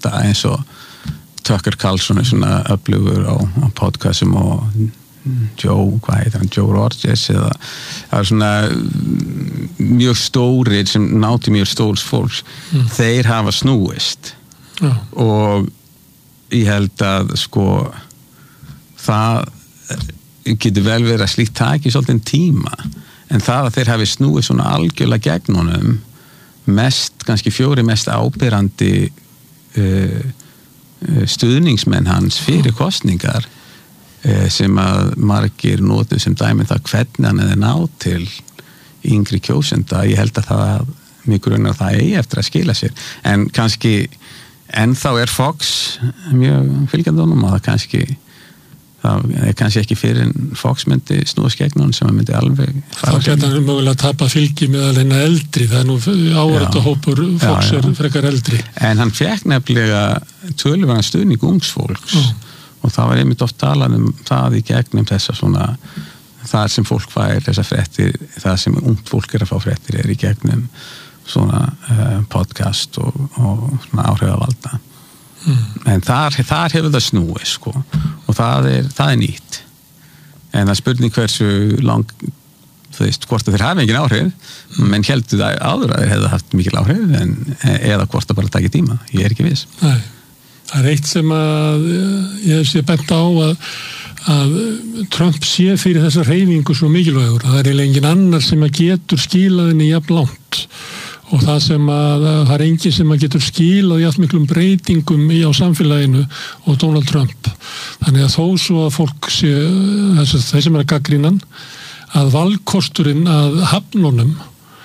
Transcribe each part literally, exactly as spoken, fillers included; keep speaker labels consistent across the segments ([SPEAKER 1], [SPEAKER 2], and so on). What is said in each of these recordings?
[SPEAKER 1] þetta eins og Tucker Carlson er svona öflugur á, á podcastum og Joe, hvað heitir hann, Joe Rogers eða það er svona mjög stórir sem náti mjög stórs fólks mm. þeir hafa snúist
[SPEAKER 2] Já.
[SPEAKER 1] og ég held að sko það getur vel verið að slíkt taki svolítið tíma en það að þeir hafi snúið svona algjörlega gegn honum mest, kannski fjóri mest ábyrrandi uh, stuðningsmenn hans fyrir kosningar uh, sem að margir notu sem dæmi það hvernig hann er náð til yngri kjósenda, ég held að það mjög grunnar það eigi eftir að skila sér en kannski ennþá er Fox mjög fylgjandi honum og það kannski það er kannski ekki fyrir en Fox myndi snúast gegn honum sem að myndi alveg
[SPEAKER 2] þá geta hann mögulega að tapa fylgi með að reyna eldri, það er nú áhverjandi hópur Fox já, já. Er frekar eldri
[SPEAKER 1] en hann fekk nefnilega töluverðan stuðning ungsfólks mm. og það var einmitt oft talað um það í gegnum þessa svona það sem fólk fær þessa fréttir það sem ungt fólk er að fá fréttir er í gegnum svona uh, podcast og, og svona áhrifavalda mm. en þar, þar hefur það snúið sko og það er, það er nýtt en það er spurning hversu lang þú veist, hvort að þeir hafa engin áhrif mm. menn heldur það áður að þeir hefðu haft mikil áhrif en, eða hvort að bara taki tíma ég er ekki viss
[SPEAKER 2] Nei, það er eitt sem að ég hef sér bent á að, að Trump sé fyrir þessa hreyfingu svo mikilvægur það er eiginlega engin annar sem að getur skilaðinni jafn langt og það sem að það er engin sem að getur skilað jafn miklum breytingum í á samfélaginu og Donald Trump þannig að þó svo að fólk sé þeir sem er að gagnrýnan að valkosturinn að hafnunum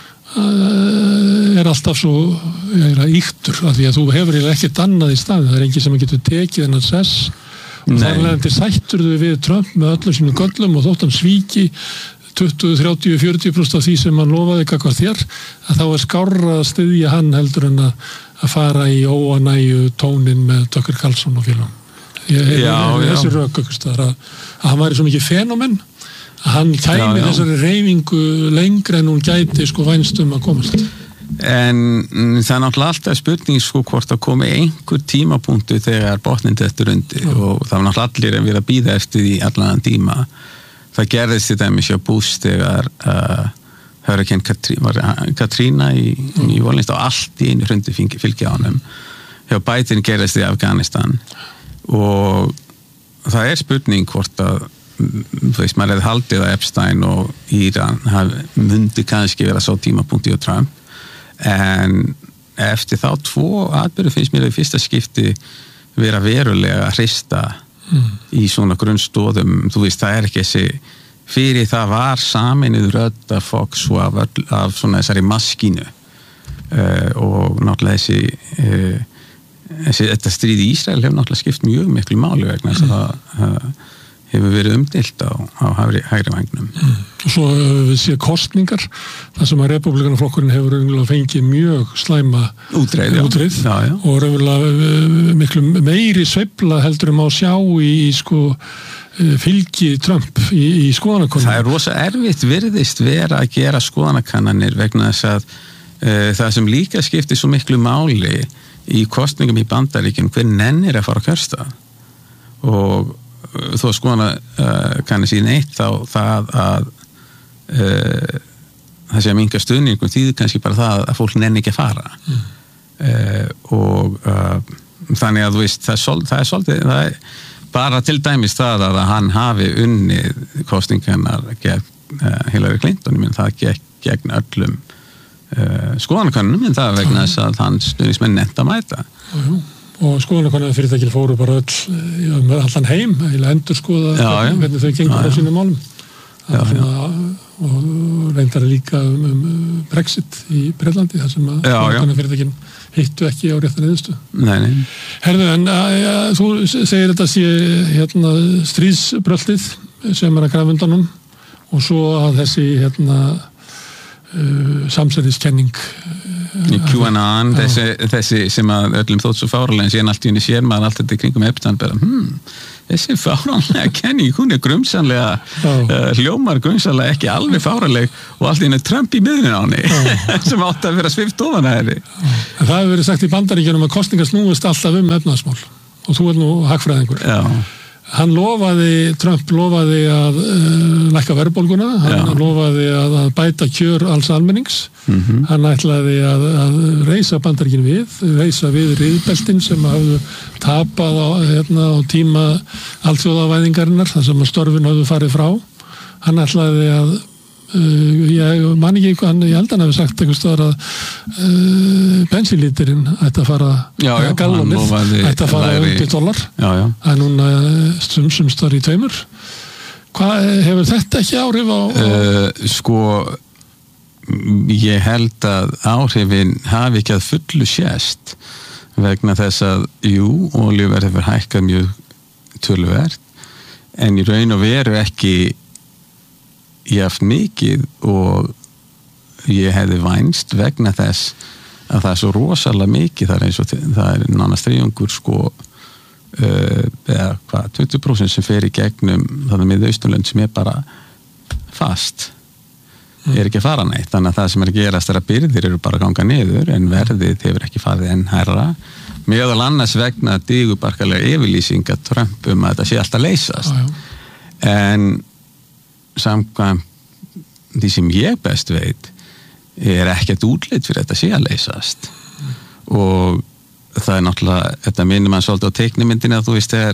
[SPEAKER 2] er alltaf svo er að ýktur af því að þú hefur ekkert annað í staðin það er engin sem að getur tekið þennan sess og þar leðandi sættur þau við Trump með öllum sínum göllum og þótt hann svíki tuttugu, þrjátíu, fjörutíu prósent af því sem hann lofaði kakvar þér að þá er skárra að styðja hann heldur en að, að fara í óanægju tónin með Tucker Carlson og félagum. Ég hef þessi rök að, að hann væri svo mikið fenómen að hann kæmi já, já. Þessari reyfingu lengra en hún gæti sko vænstum að komast.
[SPEAKER 1] En það er náttúrulega alltaf spurning sko hvort að komi einhver tímapunktu þegar botnindi eftir undir já. Og það var náttúrulega allir að vera að bíða eftir því allan tíma. Það gerðist þetta með sjá búst þegar uh, Hurricane Katrina, Katrina í New Orleans og allt í einu hrundi fylgja á honum. Hjá Biden gerðist í Afganistan og það er spurning hvort að þú veist, maður hefði haldið að Epstein og Íran myndi kannski vera svo tímapunkti á Trump en eftir þá tvo atbyrðu finnst mér að í fyrsta skipti vera verulega hrista Mm. í svona grunnstóðum þú veist, það er ekki þessi fyrir það var saminuð rödd af Fox og af, af svona þessari maskínu uh, og náttúrulega þessi, uh, þessi þetta stríð í Ísrael hefur náttúrulega skipt mjög miklu máli vegna þess að það uh, hefur verið umdeilt á, á hægri, hægri vangnum.
[SPEAKER 2] Mm. Og svo uh, við séum kostningar, þar sem að republikanaflokkurinn hefur raunverulega fengið mjög slæma
[SPEAKER 1] útreið,
[SPEAKER 2] útreið
[SPEAKER 1] já, já.
[SPEAKER 2] Og raunverulega uh, miklu meiri sveifla heldur um að sjá í, í sko uh, fylgi Trump í, í skoðanakönnunum.
[SPEAKER 1] Það er rosa erfitt virðist vera að gera skoðanakannanir vegna þess að uh, það sem líka skiptir svo miklu máli í kostningum í Bandaríkjunum hver nennir að fara að kjörstað og þó að skoðana uh, kanni síðan eitt þá það að uh, það sé að minka stuðningum þýðir kannski bara það að fólk nenni ekki að fara mm. uh, og uh, þannig að þú veist það er, sol, það er svolítið það er bara til dæmis það að hann hafi unnið kosningarnar gegn uh, Hillary Clinton, ég minn það gegn, gegn öllum uh, skoðanakönnunum en það vegna þess að hann stuðningsmenn nefnt að mæta
[SPEAKER 2] Jú og skoðanakönnunum fyrirtækil fóru bara öll um allan heim, eða endur skoða hvernig, hvernig þau gengur á sínum málum já, já. Og reyndar líka um, um Brexit í Breitlandi þar sem að skoðanakönnunum fyrirtækil hittu ekki á réttan eðustu
[SPEAKER 1] Nei, nei
[SPEAKER 2] Herðu, en að, að, þú segir þetta sé hérna, stríðsbröltið sem er að grafa undanum og svo að þessi hérna, uh, samsæriskenning
[SPEAKER 1] QAnon, þessi, þessi sem að öllum þótt svo fáralega en síðan allt í henni sér maður allt þetta í kringum Epstein bara, hmm, þessi fáralega kenning, hún er grumsanlega uh, hljómar grumsanlega ekki alveg fáraleg og allt í henni Trump í miðun á henni sem átti að vera svift ofan að henni.
[SPEAKER 2] Það hefur verið sagt í Bandaríkjunum að kosningar snúist alltaf um efnahagsmál og þú er nú hagfræðingur.
[SPEAKER 1] Já.
[SPEAKER 2] Hann lofaði, Trump lofaði að uh, lækka verðbólguna, hann Já. lofaði að, að bæta kjör alls almennings, mm-hmm. hann ætlaði að, að reisa Bandaríkin við, reisa við riðbeltin sem hafðu tapað á, hérna, á tíma alþjóðavæðingarinnar, þar sem störfin hafðu farið frá. Hann ætlaði að, uh, ég man ekki eitthvað, ég held hann hefði sagt einhvers staðar að uh, bensínlítirinn ætti að fara,
[SPEAKER 1] já, já,
[SPEAKER 2] gallonið ætti að fara undir dollar.
[SPEAKER 1] Já, já.
[SPEAKER 2] Það er núna sumsumstar í tveimur. Hvað, hefur þetta ekki áhrif á... á...
[SPEAKER 1] Uh, sko, ég held að áhrifin hafi ekki að fullu sést vegna þess að, jú, olíuverð hefur hækkað mjög töluvert, en í raun og veru ekki jafn mikið og ég hefði vænst vegna þess að það er svo rosalega mikið, það er eins og það er nánast þriðjungur sko uh, eða hvað, tuttugu prósent sem fer í gegnum það með Austurlönd sem er bara fast mm. er ekki að fara neitt, þannig að það sem er að gerast er að byrðir eru bara að ganga niður en verðið hefur ekki farið enn hærra meðal annars vegna digubarkalega yfirlýsinga Trump um að þetta sé alltaf leysast
[SPEAKER 2] ah,
[SPEAKER 1] en samkvæmt því sem ég best veit er ekkert útlit fyrir þetta sé að leysast mm. og það er náttúrulega, þetta minnir mann svolítið á teiknimyndinni að þú veist þegar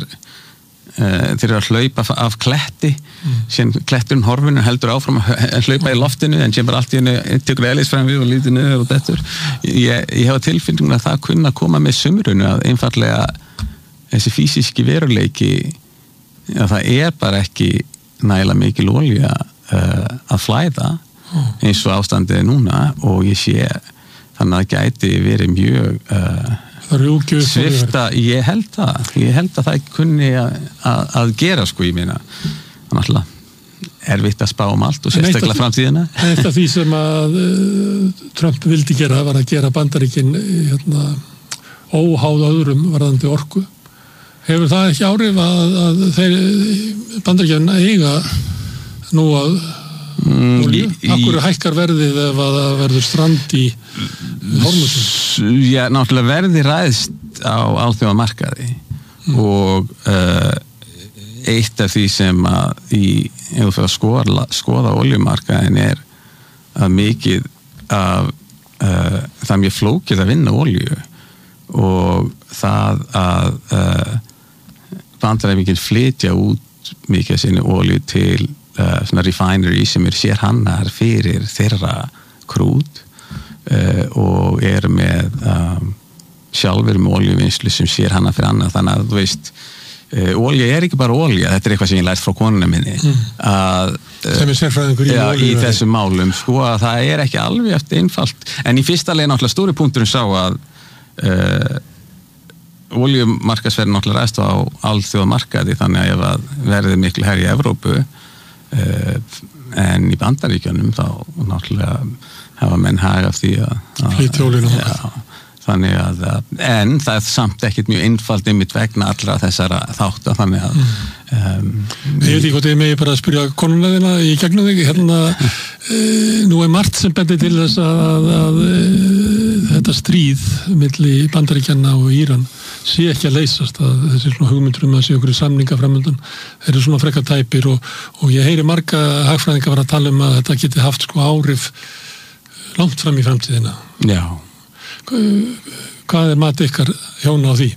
[SPEAKER 1] uh, þeir eru að hlaupa af kletti mm. sem kletturinn horfinu heldur áfram að hlaupa í loftinu en sem bara allt í hennu tekur eðlis fram við og lítið niður og dettur ég, ég hefa tilfinningun að það kunna að koma með sumrunu að einfallega þessi físíski veruleiki að það er bara ekki nægilega mikil olía uh, að flæða eins og ástandið er núna og ég sé þannig að það gæti verið mjög uh, svifta, ég held það ég held að það kunni að, að, að gera sko ég meina náttúrulega erfitt að spá um allt og sérstaklega framtíðina.
[SPEAKER 2] Eitt af því sem að uh, Trump vildi gera var að gera Bandaríkin hérna, óháð öðrum varðandi orku. Hefur það ekki áhrif að, að þeir Bandaríkjana eiga nú að mm, olíu? Akkur hækkar verðið ef að það verður strand í Hormuzum?
[SPEAKER 1] Já, náttúrulega verði ræðst á alþjóðamarkaði mm. og uh, eitt af því sem að í, ef þú fyrir að skoða, skoða olíumarkaðin er að mikið af uh, það er mjög flókið að vinna olíu og það að uh, Bandaríkin flytja út mikið sinni olíu til uh, svona refinery sem er sérhannar fyrir þeirra krút uh, og er með um, sjálfur með olíuvinnslu sem sérhannar fyrir annað þannig að þú veist uh, olía er ekki bara olía, þetta er eitthvað sem ég lært frá konuna minni
[SPEAKER 2] mm.
[SPEAKER 1] að uh,
[SPEAKER 2] sem er sérfræðingur í,
[SPEAKER 1] ja, í þessum málum sko að það er ekki alveg eftir einfalt en í fyrsta leið náttúrulega stóri punkturinn sá að uh, olíumarkaðsverð náttúrulega ræðst á alþjóðamarkaði þannig að ef að verði miklu herri í Evrópu uh, en í Bandaríkjunum þá náttúrulega hafa menn hag af því að
[SPEAKER 2] flytja olíuna
[SPEAKER 1] þannig að, en það er samt ekkert mjög einfalt einmitt vegna allra þessara þátta þannig að mm. um,
[SPEAKER 2] ég veit ekki hvort ég megi bara að spyrja konuna þína í gegnum þig hérna, e, nú er margt sem bendir til þess að, að, að e, þetta stríð milli Bandaríkjanna og Íran sé ekki að leysast að þessi svona hugmyndur um að sé okkur í samninga framöndan eru svona frekar tæpir og, og ég heyri marga hagfræðinga vera að tala um að þetta geti haft sko áhrif langt fram í framtíðina.
[SPEAKER 1] Já.
[SPEAKER 2] Hvað er mat ykkar hjóna á því?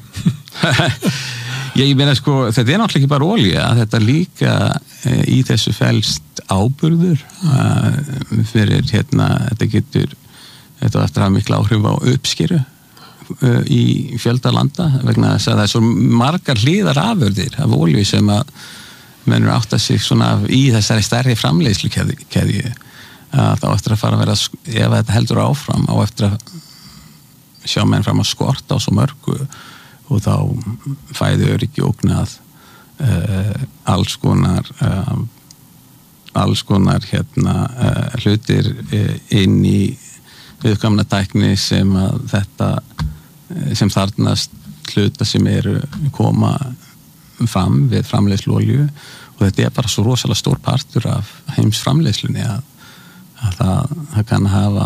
[SPEAKER 1] Ég meina sko, þetta er náttúrulega ekki bara olía, þetta líka e, í þessu felst áburður mm. fyrir hérna, þetta getur þetta eftir að hafa mikla áhrif á uppskeru í fjölda landa vegna þess að það er svo margar hliðar afurðir af olíu sem að mennur átta sig svona í þessari stærri framleiðslukeðju að þá eftir að fara að vera ef þetta heldur áfram á eftir að sjá menn fram að skorta á svo mörgu og þá fæðu öryggi ógnað uh, alls konar uh, alls konar hérna uh, hlutir uh, inn í viðkvæmna tækni sem að þetta sem þarnast hluta sem eru koma fram við framleiðslu olíu og þetta er bara svo rosalega stór partur af heims framleiðslunni að, að það, það kann hafa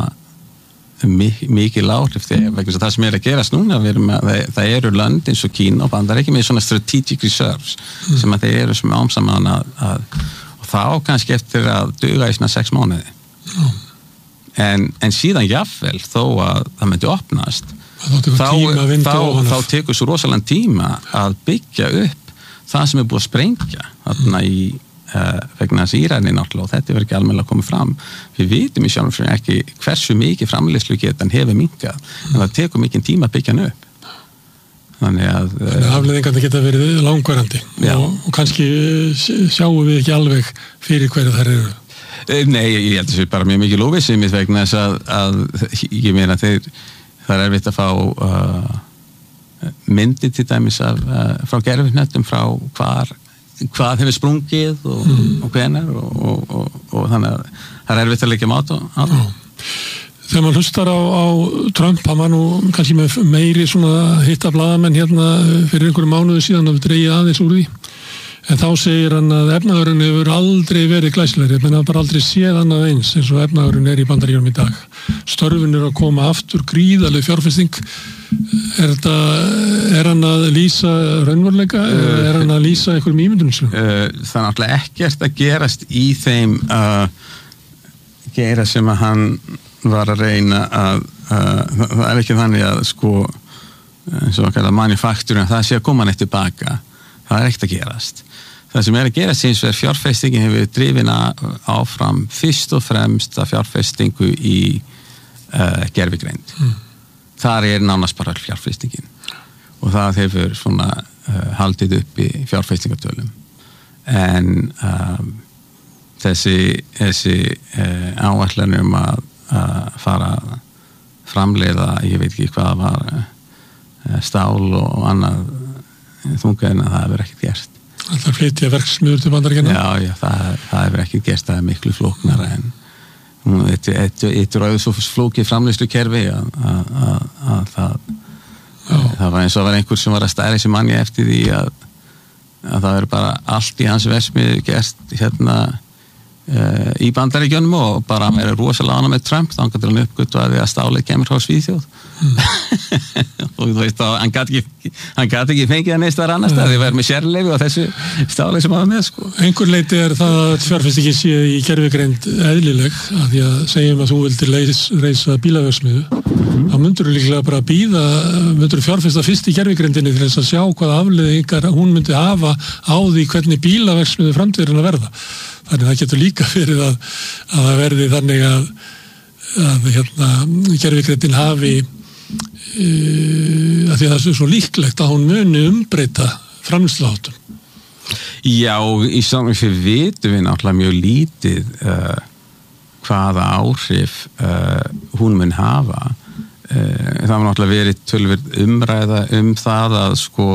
[SPEAKER 1] mik mikil áhrif þegar vegna það sem er að gerast núna við erum að, það, það eru lönd eins og Kína og Bandaríkin með svona strategic reserves mm. sem að þeir eru sem ámsaman að, að og þá kannski eftir að duga í svona sex mánuði mm. en, en síðan jafnvel þó að það myndi opnast þá, þá, þá tekur svo rosalega tíma að byggja upp það sem er búið að sprengja þarna í uh, vegna þess Íranin náttúrulega og þetta verður ekki almennilega komið fram við vitum í sjálfum fyrir ekki hversu mikið framleiðslu getan hefur minkað mm. en það tekur mikið tíma að byggja hann upp þannig að uh,
[SPEAKER 2] afleiðingarnir geta verið langvarandi og, og kannski sjáum við ekki alveg fyrir hverju þær eru
[SPEAKER 1] Nei, ég held að það er bara mjög mikið lófisum vegna þess að, að ég meina þeir það er erfitt að fá uh, myndi til dæmis af, uh, frá gerfihnettum frá hvar, hvað hefur sprungið og, mm. og hvenar og, og, og, og þannig að það er erfitt að leggja mát á það.
[SPEAKER 2] Þegar maður hlustar á, á Trump, hann var nú kannski með meiri svona hitta blaðamenn hérna fyrir einhverju mánuðu síðan að dreigja aðeins úr því en þá segir hann að efnaðurinn hefur aldrei verið glæsilegri, menn að bara aldrei séð annað eins eins og efnaðurinn er í Bandaríkjunum í dag. Störfin er að koma aftur, gríðarleg fjárfesting. Er, þetta, er hann að lýsa raunveruleika eða er hann að lýsa einhverjum ímyndunum?
[SPEAKER 1] Það er náttúrulega ekkert að gerast í þeim uh, gera sem að hann var að reyna að uh, það er ekki þannig að sko eins og að kalla manufakturinn það sé að koma neitt tilbaka. Það er ekkert að gerast. Það sem er að gerast eins og er fjárfestingin hefur drifin áfram fyrst og fremst að fjárfestingu í uh, gervigreind. Mm. Þar er nánast bara fjárfestingin og það hefur svona uh, haldið upp í fjárfestingatölum. En um, þessi, þessi uh, áætlanir um að uh, fara að framleiða, ég veit ekki hvað var, uh, stál og annað þunga en að það hefur ekkert gert.
[SPEAKER 2] Alltaf flytja verksmiður til Bandaríkjanna?
[SPEAKER 1] Já, já, það, það hefur ekki gert, það er miklu flóknara en eitt er auðvitað svo flókið framleiðslukerfi að, að, að, að það, það var eins og var einhver sem var að stæra þessi manni eftir því að, að það er bara allt í hans verksmiðu gert hérna uh, í Bandaríkjunum og bara hann er rosalega ánægður með Trump, þá hann hann uppgötvaði að stálið kemur frá Svíþjóð mm. og þú veist að hann gæti ekki hann gæti ekki fengið að neist þar annars það verður með sérleyfi og þessu stálið sem hafa með sko.
[SPEAKER 2] Einhver leiti er það að fjárfestingin sé í gervigreind eðlileg að því að segjum að þú vildir leys, reisa bílaverksmiðu mm. þá myndur þú líklega bara býða myndur þú fjárfesta fyrst í gervigreindinni til þess að sjá hvaða afleiðingar hún myndi hafa á því hvernig bílaverksmiðu framtíðurinn að verða þannig það getur líka fyrir að, að það verði þannig að, að hérna, gervigreindin hafi Uh, að því að það er svo líklegt að hún muni umbreyta framleiðsluháttum.
[SPEAKER 1] Já, í samvæg fyrir vitum við náttúrulega mjög lítið uh, hvaða áhrif uh, hún mun hafa. Uh, það var náttúrulega verið tölverð umræða um það að sko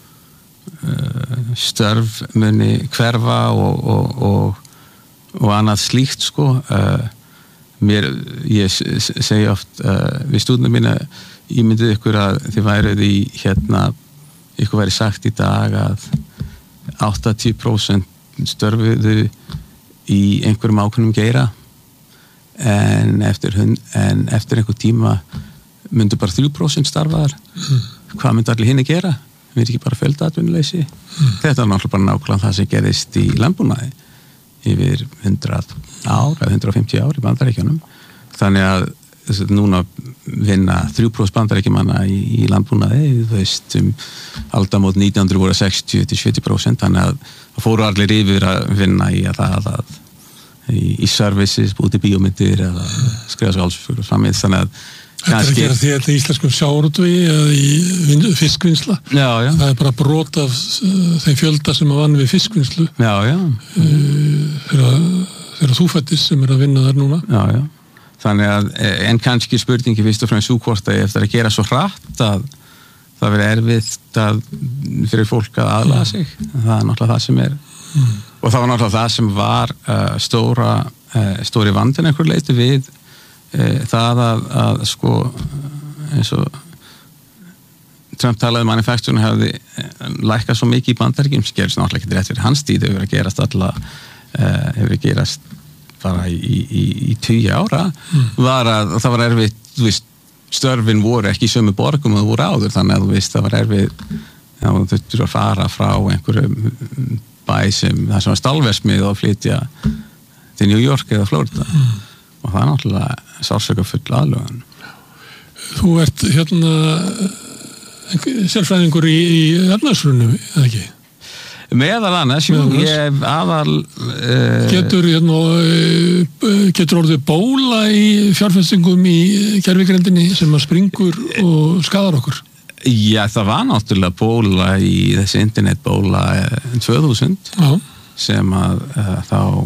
[SPEAKER 1] uh, störf muni hverfa og, og, og, og annað slíkt sko. Uh, mér, ég segi oft uh, við stúdnum mína ég myndið ykkur að þið værið í hérna, ykkur væri sagt í dag að áttatíu prósent störfuðu í einhverjum ákveðnum geira en eftir, en eftir einhver tíma myndu bara þrjú prósent starfaðar mm. hvað myndu allir hinni gera? Við erum ekki bara fjöldaatvinnuleysi mm. þetta er náttúrulega bara nákvæmlega það sem gerist í landbúnaði yfir hundrað ár eða hundrað og fimmtíu ár í Bandaríkjunum þannig að núna vinna þrjú prósent bandaríkjamanna í, í landbúnaði þú veist um aldamót nítján hundruð voru sextíu til sjötíu prósent þannig að það fóru allir yfir að vinna í að það að, í, í services, búti bíómyndir eða skrifa svo alls fyrir framið þannig að
[SPEAKER 2] Þetta er að gera því að þetta er íslenskum sjávarútvegi eða í fiskvinnsla
[SPEAKER 1] já, já.
[SPEAKER 2] Það er bara brot af uh, þeim fjölda sem að vann við fiskvinnslu
[SPEAKER 1] já, já.
[SPEAKER 2] Uh, þegar, þegar þú fættist sem er að vinna þar núna
[SPEAKER 1] Já, já Þannig að, en kannski spurningi fyrst og fremst sú hvort að eftir að gera svo hratt að það verið erfitt að, fyrir fólk að aðlaga sig. Það er náttúrulega það sem er. Mm. Og það var náttúrulega það sem var uh, stóra, uh, stóri vandinn einhver leiti við það að, að sko eins og Trump talaði manufacturing hefði lækkað svo mikið í Bandaríkjum sem gerist náttúrulega ekki rétt fyrir hans tíð hefur að gerast alla uh, hefur að gerast bara í, í, í tugi ára mm. var að það var erfitt, þú veist, störfin voru ekki í sömu borgum og það voru áður, þannig að þú veist, það var erfitt já, þú þurftur að fara frá einhverjum bæ sem það sem var stálversmið og flytja til New York eða Florida mm. og það er náttúrulega sársöka full aðlögun.
[SPEAKER 2] Þú ert hérna sérfræðingur í, í efnahagshruninu, eða ekki?
[SPEAKER 1] Meðal annars, jú, ég aðal uh,
[SPEAKER 2] getur, hérna, getur orðið bóla í fjárfestingum í gervigrindinni sem að springur og skadar okkur?
[SPEAKER 1] Já, það var náttúrulega bóla í þessi internetbóla tvö þúsund Já. Sem að uh,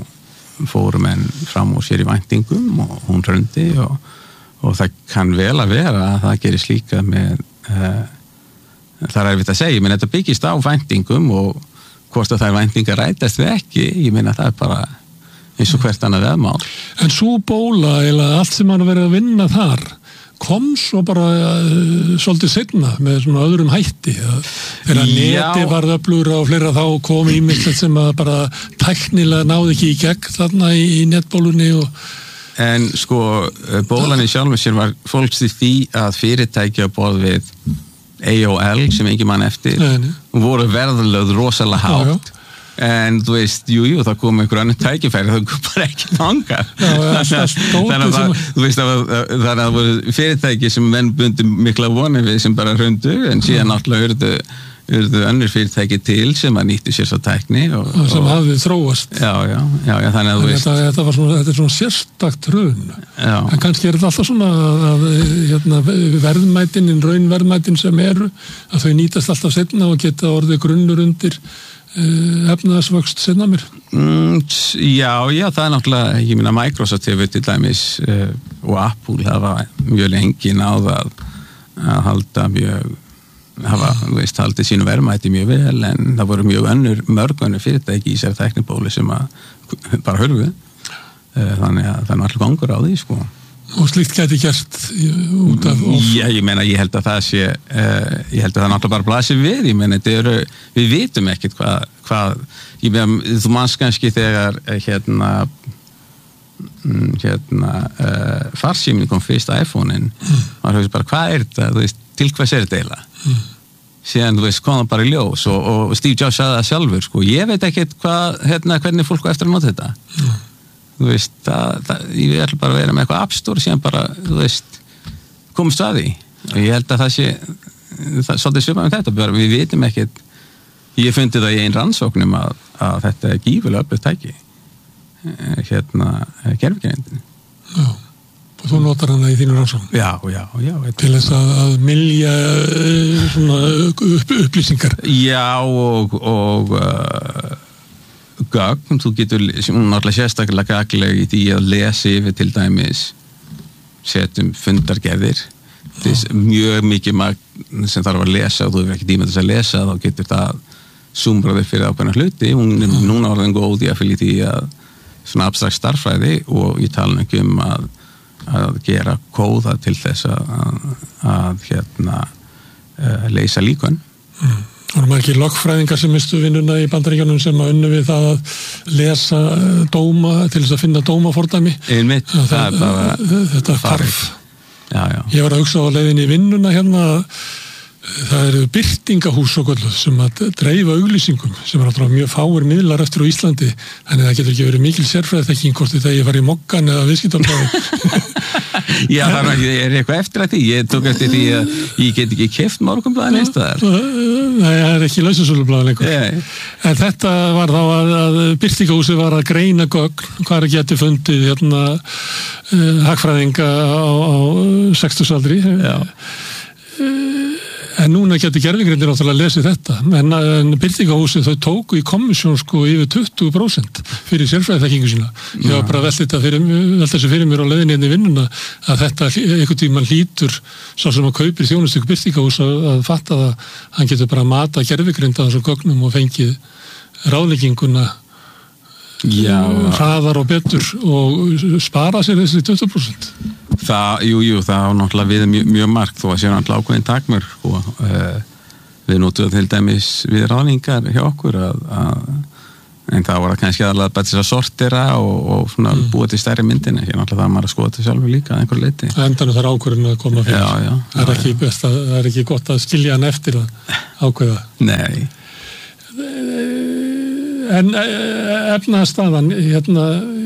[SPEAKER 1] þá fórum enn fram úr sér í væntingum og hún hrundi og, og það kann vel að vera að það gerist líka með uh, það er erfitt að segja, menn þetta byggist á væntingum og hvort að það er væntingar rætast við ekki, ég meina það er bara eins og hvert annað veðmál.
[SPEAKER 2] En svo bóla, eða allt sem hann verið að vinna þar, kom svo bara uh, svolítið seinna með svona öðrum hætti. Þegar neti varð öflugur og fleira þá kom ímyndslegt sem að bara tæknilega náði ekki í gegn þarna í, í netbólunni og
[SPEAKER 1] En sko, bólan í sjálfum sér var fólks í því að fyrirtæki á borð við A O L sem engin mann eftir
[SPEAKER 2] Nei.
[SPEAKER 1] voru verðlöð rosalega hátt en þú veist, jú, jú, það kom einhver annar tækifæri, það kom bara ekki þangað þannig að þú veist að það að voru fyrirtæki sem menn bundu mikla vonir við sem bara hrundu en síðan náttúrulega urðu urðu önnur fyrirtæki til sem að nýttu sér svo tækni og,
[SPEAKER 2] og sem hafði þróast
[SPEAKER 1] já, já, já, já þannig að þú veist
[SPEAKER 2] þetta, þetta, svona, þetta er svona sérstakt hrun en kannski er þetta alltaf svona að hérna, verðmætinin, raunverðmætin sem eru, að þau nýtast alltaf seinna og geta orðið grunnur undir uh, efnaðsvöxt seinna mér
[SPEAKER 1] mm, Já, já, það er náttúrulega ég minna Microsoft hefur til dæmis uh, og Apple hafa mjög lengi náð að, að halda mjög hafa, þú veist, haldið sínu verðmæti mjög vel en það voru mjög önnur mörg önnur fyrirtæki í sér tæknibóli sem að bara hörfu þannig að það er allir gangur á því sko.
[SPEAKER 2] Og slíkt gæti gert út af of.
[SPEAKER 1] Já, ég meina, ég held að það sé uh, ég held að það náttúrulega bara blasir við ég meina, þetta eru, við vitum ekkert hvað, hvað ég meina, þú manns kannski þegar hérna hérna uh, farsíminn kom fyrst á iPhone-in mm. maður höfði bara, hvað er þetta, þú veist til hvers er þetta eiginlega mm. síðan, þú veist, kom það bara í ljós og, og Steve Jobs sagði það sjálfur, sko ég veit ekkert hvað, hérna, hvernig fólk á eftir að nota þetta mm. þú veist, það, það, ég vil bara vera með eitthvað App Store síðan bara, þú veist komst að því og ég held að það sé það, svolítið svipað með þetta, bara við vitum ekkert ég fundi það í einn rannsóknum að, að þetta er gífulega öflugt tæki hérna gervigrindin
[SPEAKER 2] Já, og þú notar hana í þínu rannsókn
[SPEAKER 1] Já, já, já
[SPEAKER 2] til þess að, að mylja svona upp, upplýsingar
[SPEAKER 1] Já, og, og uh, gögn, þú getur náttúrulega sérstaklega gagleg í því að lesa yfir til dæmis setjum fundargerðir þess mjög mikið magn sem þarf að lesa og þú hefur ekki tíma þess að lesa þá getur það zoombraði fyrir ákveðna hluti hún er mm. núna orðin góð í að fylgja því að svona abstrakt starffræði og ég tala ekki um að, að gera kóða til þess að, að hérna uh, leysa líkön
[SPEAKER 2] mm. Það eru margir lögfræðingar sem mistu vinnuna í Bandaríkjunum sem að unnu við það að lesa dóma til þess að finna dómafordæmi
[SPEAKER 1] Einmitt, það, það er bara
[SPEAKER 2] þetta hvarf
[SPEAKER 1] já, já.
[SPEAKER 2] Ég var að hugsa á leiðinni í vinnuna hérna það eru birtingahús og kvöldu sem að dreifa auglýsingum sem er alltaf mjög fáir miðlar eftir á Íslandi þannig að það getur ekki verið mikil sérfræðiþekking hvort þetta ég fari í mokkan eða viðskiptablaðið
[SPEAKER 1] Já, það er, er eitthvað eftir að því ég tók eftir því að ég get ekki keypt Morgunblaðið neins staðar
[SPEAKER 2] Nei, það er ekki lausasölublaðið lengur
[SPEAKER 1] yeah.
[SPEAKER 2] En þetta var þá að, að birtingahúsi var að greina gögn hvað er getið fundið hérna uh, hagfræðinga á, á sextugsaldri Já En núna getur gervigrindir náttúrulega að lesi þetta, en, en birtingahúsið þau tóku í komissjón sko yfir tuttugu prósent fyrir sérfræðiþekkingu sína. Ég var bara að velta þetta fyrir, velta þessu fyrir mér á leiðinni inn í vinnuna að þetta einhvern tímann hlýtur sá sem að kaupir þjónustöku birtingahús að, að fatta það, hann getur bara að mata gervigrinda þessum gögnum og fengið ráðlegginguna
[SPEAKER 1] Já.
[SPEAKER 2] hraðar og betur og spara sér þessi tuttugu prósent.
[SPEAKER 1] Það, jú, jú, það var náttúrulega við mjög, mjög margt þó að séu náttúrulega ákveðin takmörk og uh, við notuðum til dæmis við ráðningar hjá okkur að, að en það var kannski aðalega bara þess að sortera og, og svona mm. búa til stærri myndin ekki náttúrulega það maður að skoða til sjálfur líka að einhver leiti.
[SPEAKER 2] Endanum þarf ákvörðin að koma fyrir.
[SPEAKER 1] Já, já.
[SPEAKER 2] Það er ekki best að, það er ekki gott að skilja hann eftir að ákveða.
[SPEAKER 1] Nei.
[SPEAKER 2] En efnaðarstaðan, hérna,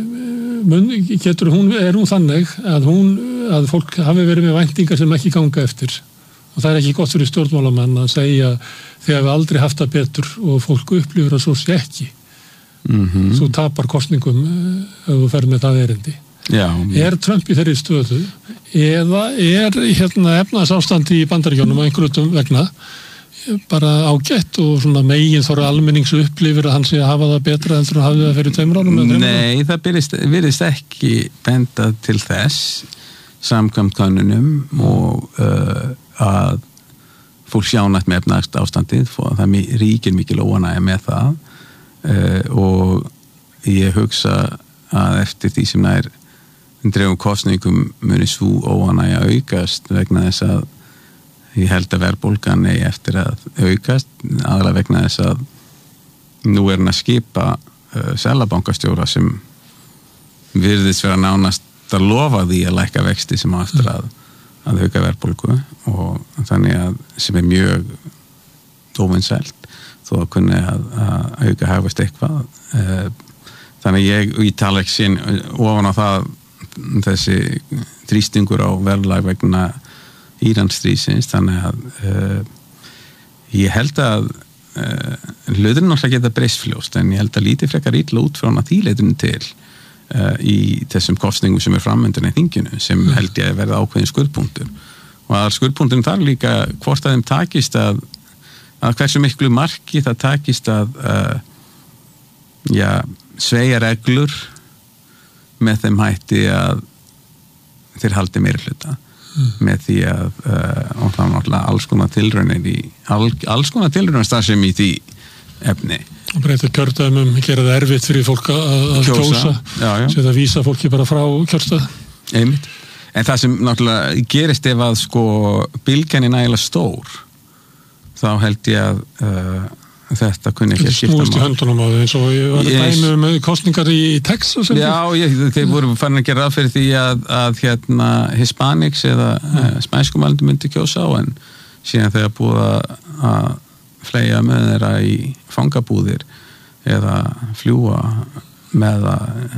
[SPEAKER 2] getur hún, er hún þannig að hún, að fólk hafi verið með væntingar sem ekki ganga eftir og það er ekki gott fyrir stjórnmálamenn að segja þegar við aldrei haft það betur og fólk upplifir að svo sé ekki. Mm-hmm. Þú tapar kosningum ef þú ferð með það erindi.
[SPEAKER 1] Já,
[SPEAKER 2] er Trump í þeirri stöðu eða er hérna efnahagsástandi í Bandaríkjunum á einhverjum vegna bara ágætt og svona megin þóra almennings upplifir að hann sé að hafa það betra en þú hafði það fyrir tveimur árum?
[SPEAKER 1] Nei, það byrjist, virðist ekki benda til þess samkvæmt könnunum og uh, að fólk sjánætt með efnahagsástandið og það ríkir mikil óánægja með það. Uh, og ég hugsa að eftir því sem nær dreifum kostningum muni svo óánægja aukast vegna þess að ég held að verðbólgan eigi eftir að aukast aðalega vegna þess að nú er hann að skipa uh, seðlabankastjóra sem virðist vera nánast að lofa því að lækka vexti sem á eftir að, að auka verðbólgu og þannig að sem er mjög óvinsælt þó að kunni að, að auka hagvist eitthvað. Þannig ég, ég tala ekki sín ofan á það þessi þrýstingur á verðlag vegna Íransstríðsins, þannig að uh, ég held að uh, hluturinn náttúrulega geta breyst fljóst, en ég held að lítið frekar illa út frá því leitunum til uh, í þessum kostningum sem er framöndan í þinginu, sem held ég að verða ákveðin skurðpunktur. Og að skurðpunkturinn þar líka hvort að þeim takist að að hversu miklu marki það takist að uh, já, sveigja reglur með þeim hætti að þeir haldi meiri hluta mm. með því að uh, og það er náttúrulega alls konar tilraunir í all, alls konar tilraunir starfsemi í því efni.
[SPEAKER 2] Og breyta kjördæmum, gera það erfitt fyrir fólk að, að kjósa, sem það vísa fólki bara frá kjörstað.
[SPEAKER 1] Einmitt. En það sem náttúrulega gerist ef að sko bylgjan er nægilega stór þá held ég að uh, þetta kunni ekki að skipta
[SPEAKER 2] snúist í höndunum á þau eins og ég var að dæmi um kostningar í Texas.
[SPEAKER 1] Já, ég, þeir voru farin að gera ráð fyrir því að, að hérna Hispanics eða mm. uh, spænskumælandi myndi kjósa á en síðan þegar búið að fleia með þeirra í fangabúðir eða fljúa með að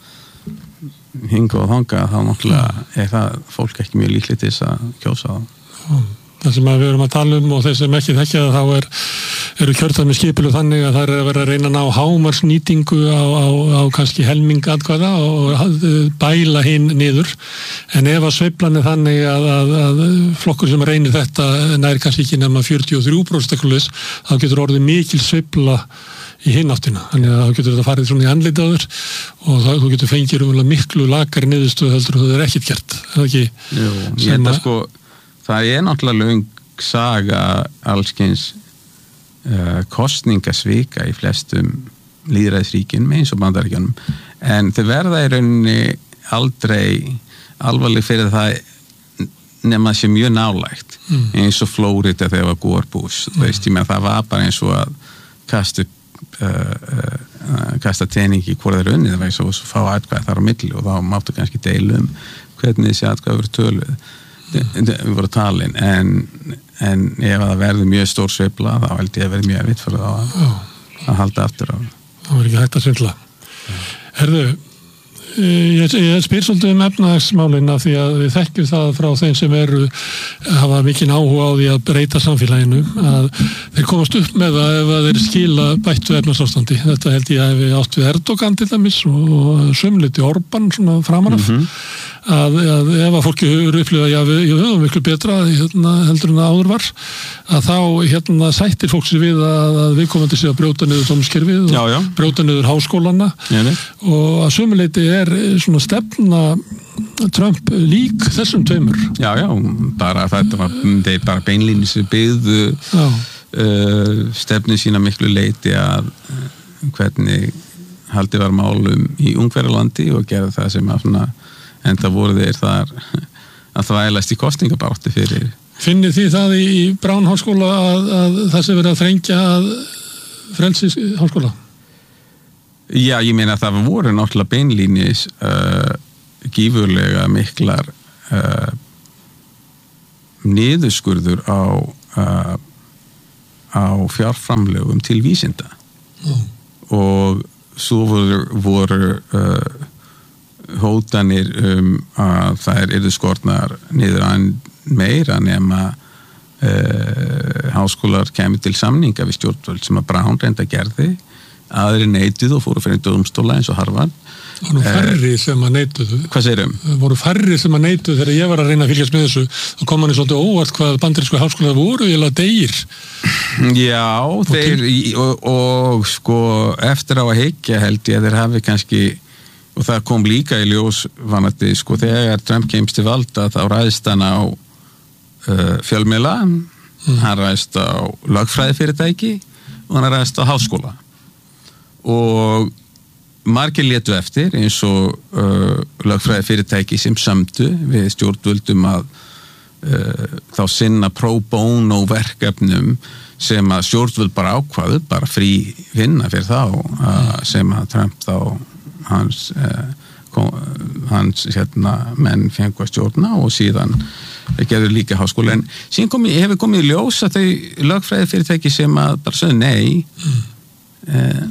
[SPEAKER 1] hinga og þanga þá náttúrulega er það fólk ekki mjög líklegt til þess að kjósa á.
[SPEAKER 2] Mm. Það sem við erum að tala um og þeir sem ekki þekkja það þá er, eru kjördæmi skipilu þannig að það er að vera að reyna að ná hámarsnýtingu á, á, á kannski helming atkvæða og bæla hinn niður en ef að sveiflan er þannig að, að, að flokkur sem reynir þetta nær kannski ekki nema fjörutíu og þrjú prósent þá getur orðið mikil sveifla í hinn áttina, þannig að þá getur þetta farið svona í andlit á þér og þá þú getur fengið miklu lakari niðurstöð heldur og það er ekkert gert, er það ekki?
[SPEAKER 1] Jú, ég held að sko það er náttúrulega löng saga allskyns uh, kostningasvika í flestum lýðræðisríkjum eins og Bandaríkjunum en þau verða í rauninni aldrei alvarleg fyrir það nema það sé mjög nálægt mm. eins og Flórida þegar var Gore Bush mm. veist, ég með það var bara eins og að kasta uh, uh, kasta teningi hvort þeir unnið það var svo fá atkvæð þar á milli og þá máttu kannski deilum hvernig þessi atkvæð voru töluð við vorum talin en, en ef það verður mjög stór sveifla þá held ég að verður mjög erfitt fyrir það að, að halda aftur á
[SPEAKER 2] það var ekki hægt að svindla Herðu, ég, ég spyr svolítið um efnahagsmálin af því að við þekkjum það frá þeim sem eru hafa mikinn áhuga á því að breyta samfélaginu að þeir komast upp með það ef þeir skila bættu efnahagsástandi þetta held ég að við átt við Erdogan til dæmis og sumliti Orban svona framanaf mm-hmm. Að, að ef að fólki eru upplifað já við höfum miklu betra hérna, heldur en að áður var að þá hérna, sættir fólk sér við að, að viðkomandi sé að brjóta niður dómskerfið
[SPEAKER 1] já, já.
[SPEAKER 2] og brjóta niður háskólana
[SPEAKER 1] já,
[SPEAKER 2] og að sömuleyti er svona stefna Trump lík þessum tveimur
[SPEAKER 1] Já, já, bara þetta var þeir bara beinlínis byggðu uh, stefni sína miklu leyti að uh, hvernig haldið var málum í Ungverjalandi og gera það sem að svona en það voru þeir þar að þvælast í kosningabaráttu fyrir.
[SPEAKER 2] Finnir þið það í, í Brown háskóla að, að það sem verið að þrengja að frelsis háskóla?
[SPEAKER 1] Já, ég meina að það voru náttúrulega beinlínis uh, gífurlega miklar uh, niðurskurður á uh, á fjárframlögum til vísinda mm. og svo voru, voru uh, hótanir um að þær yrðu skortnar niður að meira nema uh, háskólar kemur til samninga við stjórnvöld sem að Brown reynda gerði, aðri neituð og fóru fyrir dómstóla eins og Harvard.
[SPEAKER 2] Það voru færri sem að neituðu.
[SPEAKER 1] Hvað segirum?
[SPEAKER 2] Það voru færri sem að neituðu þegar ég var að reyna að fylgjast með þessu. Það kom manni svolítið óvart hvað bandarísku háskólar voru eða degir.
[SPEAKER 1] Já, og þeir og, og sko eftir á að hyggja held ég að þeir hafi kannski, og það kom líka í ljós vanandi, sko þegar Trump kemst til valda þá ræðist hann á uh, fjölmiðla, mm. hann ræðist á lögfræðifyrirtæki og hann ræðist á háskóla. Og margir létu eftir eins og uh, lögfræði fyrirtæki sem sömdu við stjórnvöldum að uh, þá sinna pro bono verkefnum sem að stjórnvöld bara ákvaðu, bara frí vinna fyrir þá uh, sem að Trump þá hans, uh, kom, hans hérna, menn fengu að stjórna og síðan gerðu líka háskóla. En síðan komi, hefur komið í ljós að þau lögfræði fyrirtæki sem að bara sögðu nei uh,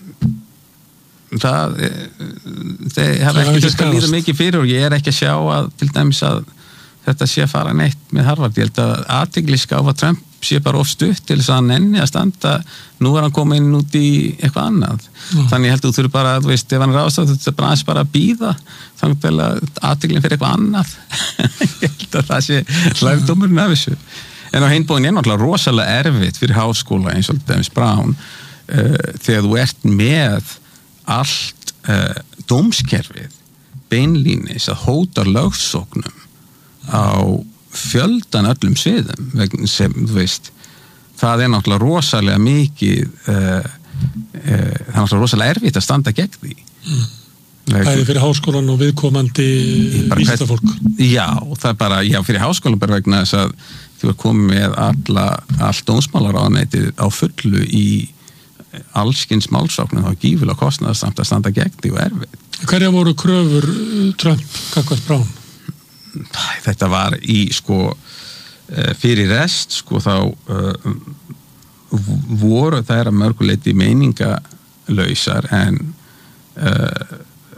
[SPEAKER 1] það þeir hafa ekki þurft að líða mikið fyrir og ég er ekki að sjá að til dæmis að þetta sé að fara neitt með Harvard. Ég held að athygliská að Trump sé bara of stutt til þess að hann nenni að standa, nú er hann komin út í eitthvað annað. Mm. Þannig ég held að þú þurfi bara, þú veist, ef hann ráðst að þetta bara aðeins bara að bíða, þannig vel að athyglin fyrir eitthvað annað. Ég held að það sé lærdómurinn af þessu. En á hinn bóginn er náttúrulega rosalega erfitt fyrir háskóla eins og dæmis Brown uh, þegar þú ert með allt uh, dómskerfið beinlínis að hóta lögsóknum á fjöldan öllum sviðum sem, þú veist, það er náttúrulega rosalega mikið uh, uh, það er náttúrulega rosalega erfitt að standa gegn því. Mm.
[SPEAKER 2] Það er fyrir háskólan og viðkomandi vísindafólk.
[SPEAKER 1] Já, það er bara, já, fyrir háskólan bara vegna þess að þú er komið með alla, allt dómsmálaráðuneytið á fullu í allskins málsóknum, þá gífulega kostnaðarsamt að standa gegn því og erfitt.
[SPEAKER 2] Hverja voru kröfur Trump gagnvart Brown?
[SPEAKER 1] Þetta var í sko fyrir rest sko þá uh, voru þær að mörguleiti meiningalausar en uh,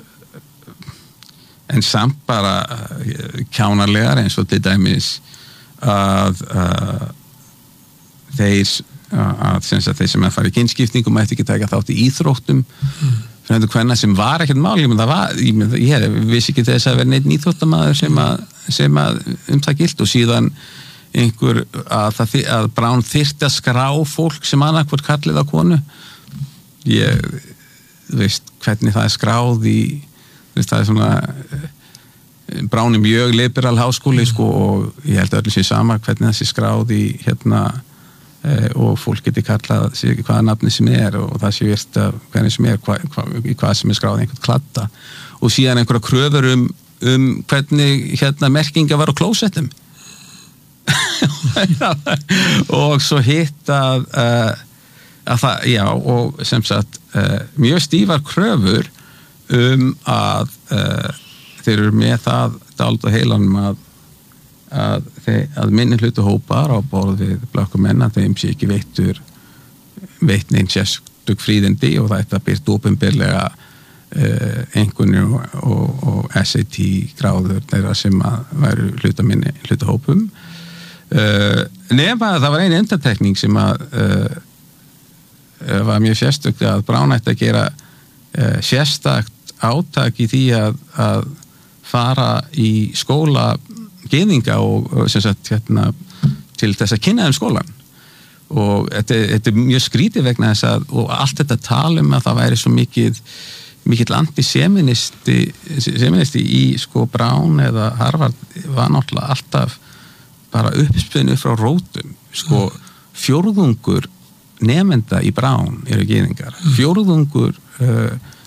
[SPEAKER 1] en samt bara uh, kjánarlegar eins og til dæmis að uh, þeir að, að þeir sem að fara í kynskiptingum mætti ekki taka þátt í íþróttum mm. fyrir hendur hvenna sem var ekkert mál, ég menn það var ég, menn, ég vissi ekki þess að vera neitt íþróttamaður sem að, sem að um það gilt og síðan einhver að, að, að Brown þyrfti að skrá fólk sem annarkvort kallið á konu ég veist hvernig það er skráð í veist, það er svona Brown er mjög liberal háskóli sko, og ég held að öllu sé sama hvernig það sé skráð í hérna og fólk geti kallað sig hvaða nafni sem er og það sé virt að hvernig sem er hva, hva, í hvað sem er skráð einhvern kladda og síðan einhverja kröfur um, um hvernig hérna merkinga var á klósettum og svo hitt að, uh, að það, já og sem sagt uh, mjög stífar kröfur um að uh, þeir eru með það dáld og heilanum að að, að minni hlutu hópar á borð við blökkum menn að þeim sé ekki veittur veitt neinn sérstök fríðindi og þetta byrt opinberlega uh, einhvernir og, og, og S A T gráður þeirra sem að væru hluta minni hlutu hópum uh, nema að það var einn undantekning sem að uh, var mjög sérstök að Brown ætti að gera uh, sérstakt átak í því að, að fara í skóla gyðinga og, og sem sagt hérna til þess að kynna þeim skólan og þetta, þetta er mjög skrítið vegna þess að og allt þetta tal um að það væri svo mikið mikill antiseministi seministi í sko Brown eða Harvard var náttúrulega alltaf bara uppspinnu frá rótum sko fjórðungur nemenda í Brown eru gyðingar fjórðungur uh,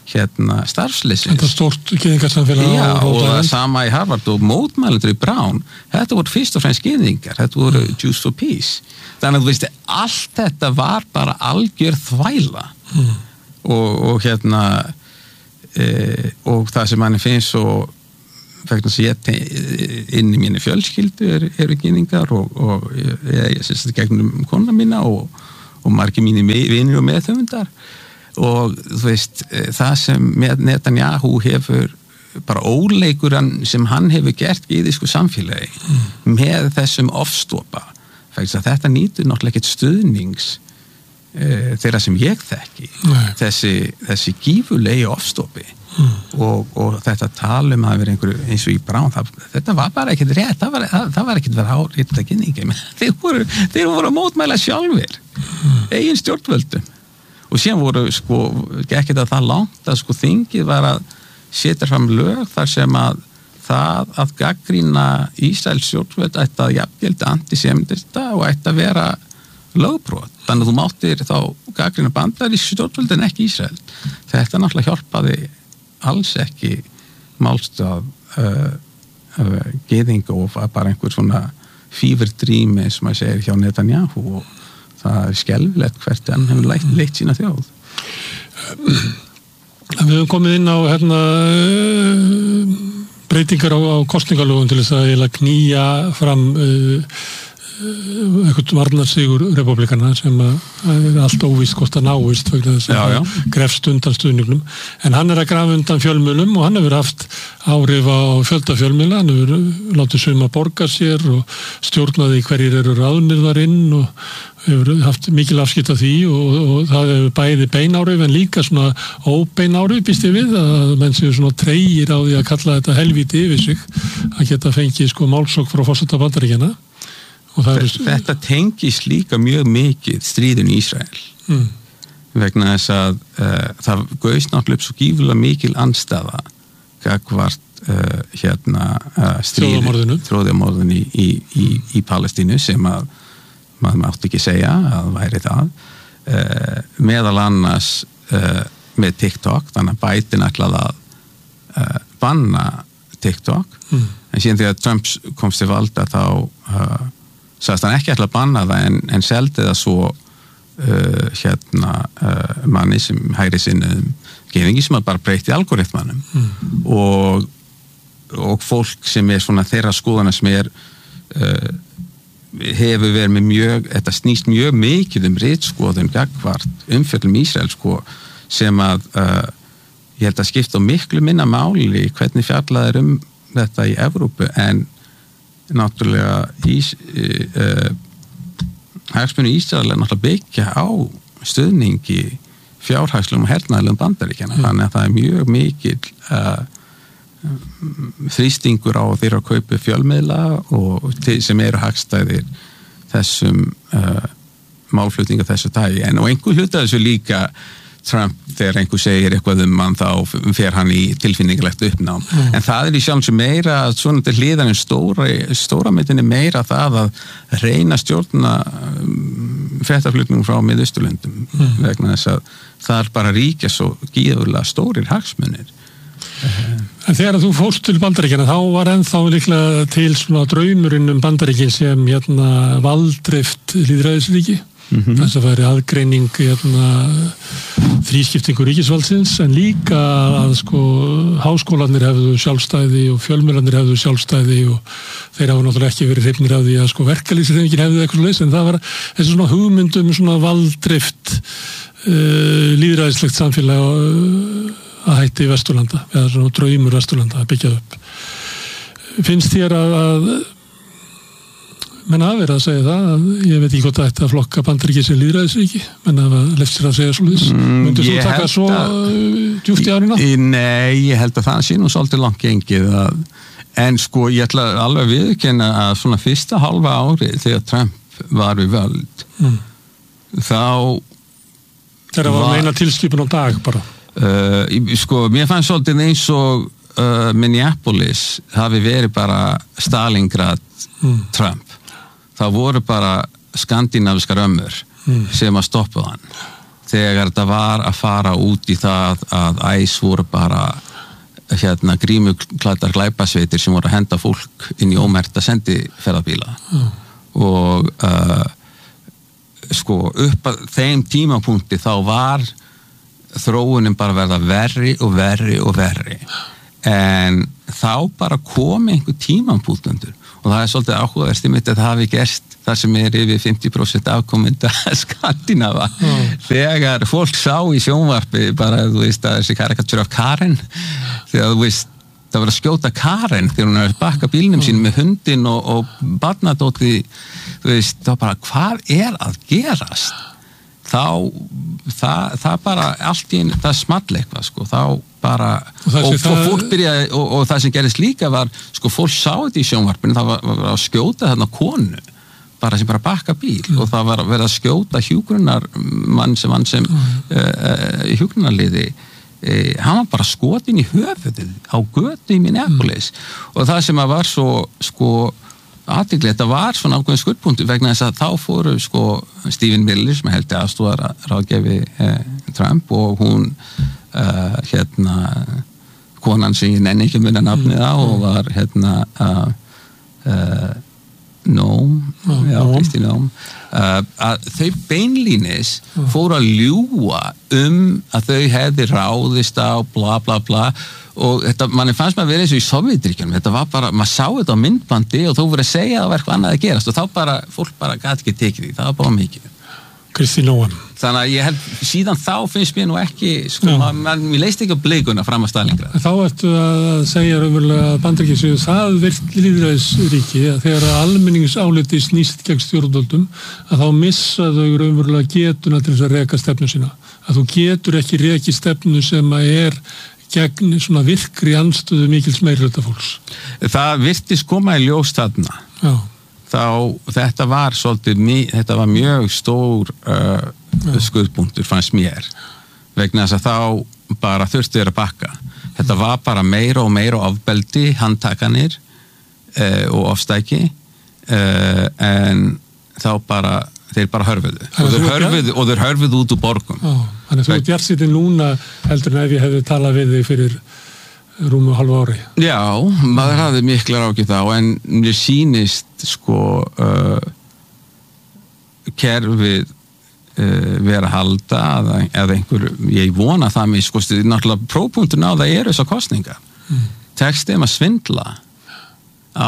[SPEAKER 1] hérna starfsleysins.
[SPEAKER 2] Þetta stórt gyðingarsamfélag.
[SPEAKER 1] Já, og það sama í Harvard og mótmælendur í Brown, þetta voru fyrst og fremst gyðingar, þetta voru mm. Jews for Peace. Þannig að þú veist, allt þetta var bara algjör þvæla mm. og, og hérna e, og það sem manni finnst svo vegna sem ég inn í minni fjölskyldu er, eru gyðingar og, og ég, ég syns þetta gegnum kona mína og, og margir mínir vinir og meðhöfundar og þú veist, það sem Netanyahu hefur bara óleikur sem hann hefur gert í gyðísku samfélagi mm. með þessum ofstopa, þetta nýtur náttúrulega ekkert stuðnings e, þeirra sem ég þekki þessi, þessi gífurlegi ofstopi mm. og, og þetta talum að vera einhverju eins og í Brown, það, þetta var bara ekkert rétt, það var, það, það var ekkert verið áriðt að kynningi, þeir voru, þeir voru að mótmæla sjálfur mm. eigin stjórnvöldum og síðan voru sko, ekki það það langt að sko þingið var að setja fram lög þar sem að það að gagnrýna Ísraels stjórnvöld ætti að jafngilda antisemitista og ætti að vera lögbrot. Þannig að þú máttir þá gagnrýna bandarísk stjórnvöld en ekki Ísrael. Þetta náttúrulega hjálpaði alls ekki málstað uh, uh, gyðinga og bara einhver svona fíverdrými sem maður segir hjá Netanyahu og það er skelfilegt hvert hann hefur leitt, leitt sína þjóð.
[SPEAKER 2] Við höfum komið inn á hérna, breytingar á, á kosningalögum til þess að eiginlega knýja fram uh, eitthvað varnarsigur republikana sem er allt óvíst hvort að náist vegna þess að það grefst undan stuðningnum en hann er að grafa undan fjölmiðlum og hann hefur haft áhrif á fjölda fjölmiðla, hann hefur látið suma borga sér og stjórnaði hverjir eru ráðnir þar inn og hefur haft mikil afskipt af því og, og það hefur bæði beináhrif en líka svona óbeináhrif býst ég við að menn séu svona treyir á því að kalla þetta helvíti yfir sig að geta fengið sko málsókn frá forseta Bandaríkjanna. Er...
[SPEAKER 1] Þetta tengist líka mjög mikið stríðin í Ísrael mm. vegna þess að uh, það gauðst náttúrulega upp svo gífulega mikil andstaða gagvart uh, hérna uh, stríði þjóðamorðinu í, í, í, í Palestínu sem að maður mátti ekki segja að væri það uh, meðal annars uh, með TikTok, þannig að Biden ætlaði að uh, banna TikTok mm. en síðan þegar Trump komst til valda þá uh, sagðist hann ekki ætla að banna það en, en seldi það svo uh, hérna uh, manni sem hægri sinnum gyðingi sem bara breyti algoritmanum mm. og, og fólk sem er svona þeirra skoðana sem er uh, hefur verið með mjög, þetta snýst mjög mikið um ritskoðun gagvart umfjöllum Ísrael sko sem að uh, ég held að skipta miklu minna máli hvernig fjallað er um þetta í Evrópu en náttúrulega ís, uh, hagsmunni Ísrael er náttúrulega byggja á stuðningi fjárhagslegum og hernaðlegum Bandaríkjanna mm. þannig að það er mjög mikil uh, þrýstingur á þeirra að kaupa fjölmiðla og til, sem eru hagstæðir þessum uh, málflutninga þessu tagi en og einhver hluta þessu líka Trump þegar einhver segir eitthvað um hann þá fer hann í tilfinningalegt uppnám mm. en það er í sjálf sem meira svona til hliðan en stóra, stóra myndin er meira það að reyna stjórna um, fréttaflutningum frá Miðausturlöndum mm. vegna þess að það er bara ríkja svo gíðulega stórir hagsmunir.
[SPEAKER 2] En þegar þú fórst til Bandaríkjanna þá var ennþá líklega til svona draumurinn um Bandaríkin sem hérna valddrift lýðræðisríki Mm-hmm. þess að væri aðgreining hérna, þrískiptingu ríkisvaldsins en líka að sko háskólanir hefðu sjálfstæði og fjölmiðlarnir hefðu sjálfstæði og þeir hafa náttúrulega ekki verið hrifnir af því að sko verkalýðshreyfingin hefðu eitthvað leys en það var þessi svona hugmyndum svona valddrift uh, lýðræðislegt samfélag uh, að hætti Vesturlanda eða svona draumur Vesturlanda að byggja upp. Finnst þér að, að menn að vera að segja það að ég veit ekki hvort það ætti að flokka Bandaríkið sem lýðræðisríki menn að lefst sér að segja svolítið mm, myndir þú taka svo að, djúpt í árina?
[SPEAKER 1] Nei, ég held að það sé nú svolítið langt gengið að, en sko ég ætla alveg að viðurkenna að svona fyrsta halva ári þegar Trump var við völd mm. þá
[SPEAKER 2] þegar var meina tilskipun á dag bara
[SPEAKER 1] uh, sko mér fannst svolítið eins og uh, Minneapolis hafi verið bara Stalingrad mm. Trump það voru bara skandinaviskar ömmur mm. sem að stoppa hann þegar þetta var að fara út í það að æs voru bara hérna grímuklæddar glæpasveitir sem voru að henda fólk inn í ómerkta sendiferðabíla mm. og uh, sko upp að þeim tímapunkti þá var þróunin bara verða verri og verri og verri en þá bara kom einhver tímapunktur og það er svolítið áhugaverst mitt að það hafi gerst það sem er yfir fimmtíu prósent afkominda Skandinava mm. þegar fólk sá í sjónvarpi bara þú veist að þessi karikatúr af Karen þegar þú veist það var að skjóta Karen þegar hún er að bakka bílnum mm. sínum með hundin og, og barnadóti þú veist þá bara hvað er að gerast þá það, það bara allt í einu það small eitthvað sko þá bara og, og, það... og fólk byrjaði og, og það sem gerist líka var sko fólk sá þetta í sjónvarpinu það var, var að skjóta þarna konu bara sem bara bakka bíl mm. og það var að vera að skjóta hjúgrunar mann sem mann sem mm. uh, hjúgrunarliði uh, hann var bara skotin í höfuðið á götu í Minneapolis mm. og það sem að var svo sko athygli, þetta var svona ákveðin skuldpunktur vegna þess að þá fóru sko Stephen Miller sem held aðstoðar ráðgjafi eh, Trump og hún uh, hérna konan sem ég nenni ekki muna nafnið á og var hérna uh, uh, Nóm oh, já, Kristi Nóm uh, að þau beinlínis oh. fóru að ljúga um að þau hefði ráðist á bla bla bla og þetta, manni fannst maður verið eins og í Sovjetríkjunum þetta var bara, maður sá þetta á myndbandi og þú voru að segja að það var eitthvað annað að gerast og þá bara, fólk bara gæti ekki tekið því, það var bara mikið
[SPEAKER 2] Kristi Nóam
[SPEAKER 1] þannig að ég held, síðan þá finnst mér nú ekki sko, maður, mér leist ekki á blikuna fram að Stalingrad.
[SPEAKER 2] Þá ertu að segja raunverulega að Bandaríkin séu það virt lýðræðisríki að þegar almenningsáliti snýst gegn stjórnvöldum að þá missa þau raunverulega getuna til þess að reka stefnu sína að þú getur ekki reki stefnu sem að er gegn svona virkri anstöðu mikils meirihluta fólks.
[SPEAKER 1] Það virtist koma í ljós þarna.
[SPEAKER 2] Já.
[SPEAKER 1] Þá þetta var svolítið, þetta var mjög stór uh, skuldpunktur fannst mér vegna þess að þá bara þurftu þeir að bakka. Þetta var bara meira og meira ofbeldi, handtakanir uh, og ofstæki uh, en þá bara þeir bara hörfuðu og þeir hörfuðu, og þeir hörfuðu út úr borgum.
[SPEAKER 2] Ó, þannig að þú ert bjartsýnn núna heldur en ef ég hefði talað við þig fyrir rúmu halvu ári.
[SPEAKER 1] Já, maður hafði miklar ágjur þá en mér sýnist sko uh, kerfið uh, vera að halda eða, eða einhver, ég vona það mér sko, náttúrulega prófpunktun á það eru þessar kostningar. Mm. Tekst þeim að svindla á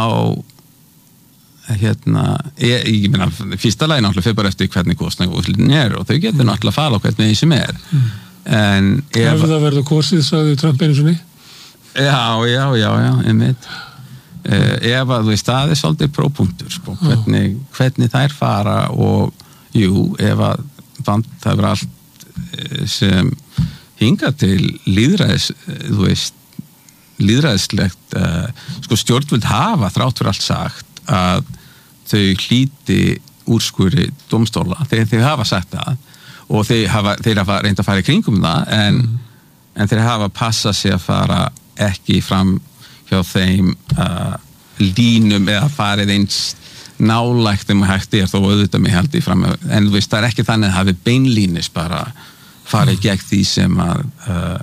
[SPEAKER 1] hérna, ég, ég meina fyrsta lagi náttúrulega fyrir bara eftir hvernig kostningaúrslitin er og þau getur mm. náttúrulega að fara á hvernig því sem er. Mm. En ef
[SPEAKER 2] það verður kosið, sagði Trump einu sinni?
[SPEAKER 1] Já, já, já, já, einmitt. Uh, ef að þú veist, það er svolítið prófpunktur, sko, hvernig, hvernig þær fara og, jú, ef að það er allt sem hinga til líðræðis, þú veist, líðræðislegt, uh, sko, stjórnvöld hafa þrátt fyrir allt sagt að þau hlíti úrskurði dómstóla, þeir, þeir hafa sagt það og þeir hafa, þeir hafa reynd að fara í kringum það, en, mm. en þeir hafa passað sig að fara ekki fram hjá þeim uh, línum eða farið eins nálægt þeim að hægt er þó auðvitað mig held í fram en þú veist það er ekki þannig að hafi beinlínis bara farið gegn því sem að uh,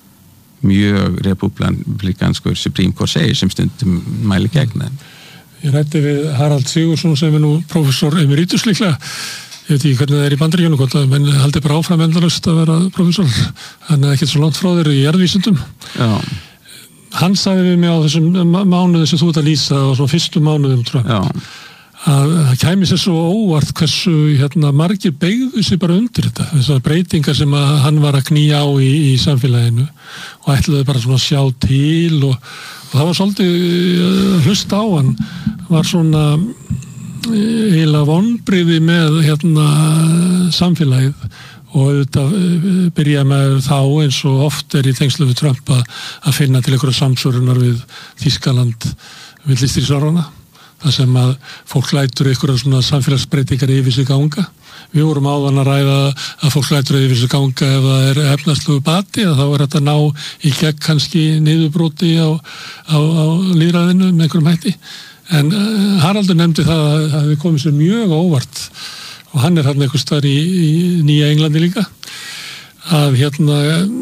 [SPEAKER 1] mjög republikanskur Supreme Court segir sem stundum mæli gegn þeim.
[SPEAKER 2] Ég rætti við Harald Sigurðsson sem er nú prófessor emeritus líklega ég veit ekki hvernig það er í Bandaríkjunum menn haldi bara áfram endalaust að vera prófessor hann er ekkert svo langt frá þér í jarðvísindum. Já. Hann sagði við mig á þessum mánuði sem þú ert að lýsa á svona fyrstu mánuðum Trump Já. Að það kæmi sér svo óvart hversu hérna, margir beigðu sér bara undir þetta þessar breytingar sem að hann var að knýja á í, í samfélaginu og ætlaði bara svona að sjá til og, og það var svolítið hlust á hann var svona eiginlega vonbrigði með hérna, samfélagið og auðvitað byrja með þá eins og oft er í tengslu við Trump að, að finna til einhverja samsvörunar við Þýskaland villistríðsárana þar sem að fólk lætur einhverja svona samfélagsbreytingar yfir sig ganga. Við vorum áðan að ræða að fólk lætur yfir sig ganga ef það er efnahagslegu bati að þá er þetta ná í gegn kannski niðurbróti á, á, á lýðræðinu með einhverjum hætti. En uh, Haraldur nefndi það að það hefði komið sér mjög óvart og hann er hann eitthvað starf í, í Nýja Englandi líka að hérna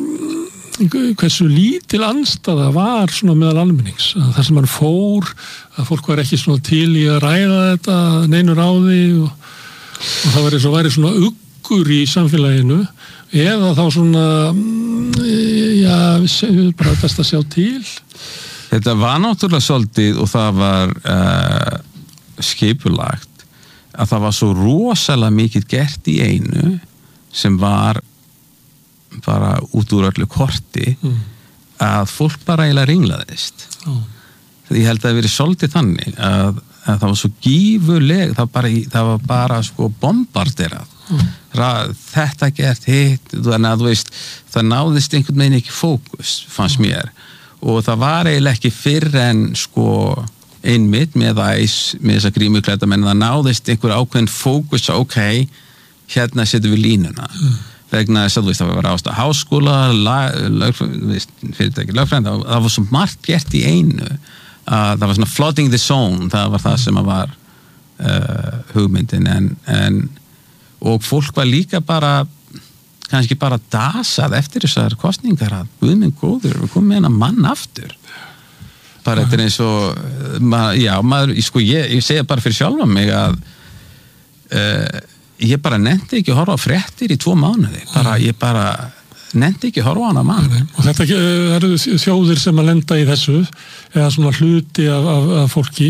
[SPEAKER 2] hversu lítil andstaða var svona meðal almennings, að það sem hann fór að fólk var ekki svona til í að ræða þetta neinu ráði og, og það var eins og væri svona uggur í samfélaginu eða þá svona já, bara best að sjá til.
[SPEAKER 1] Þetta var náttúrulega svolítið og það var uh, skipulagt að það var svo rosalega mikið gert í einu sem var bara út úr öllu korti mm. að fólk bara eiginlega ringlaðist. Oh. Ég held að það verið svolítið þannig að, að það var svo gífurleg, það, bara, það var bara sko bombarderað. Mm. Þetta gert hitt, þannig að þú veist, það náðist einhvern veginn ekki fókus, fannst mm. mér. Og það var eiginlega ekki fyrr en sko einmitt með æs, með þessa grímuklædda, menn það náðist einhver ákveðin fókus að ok, hérna setjum við línuna. Mm. Vegna þess að þú veist, það var ástæða háskóla, fyrirtæki, lögfræðin, það var svo margt gert í einu, að það var svona flooding the zone, það var það sem að var uh, hugmyndin, en, en og fólk var líka bara, kannski bara dasað eftir þessar kostningar að Guð minn góður, við komum með hennar mann aftur. Bara þetta er eins og, mað, já, maður, sko, ég, ég segja bara fyrir sjálfa mig að uh, ég bara nefndi ekki að horfa á fréttir í tvo mánuði, bara, ég bara nefndi ekki að horfa á hana mann.
[SPEAKER 2] Og þetta eru þjóðir sem að lenda í þessu, eða svona hluti af, af, af fólki.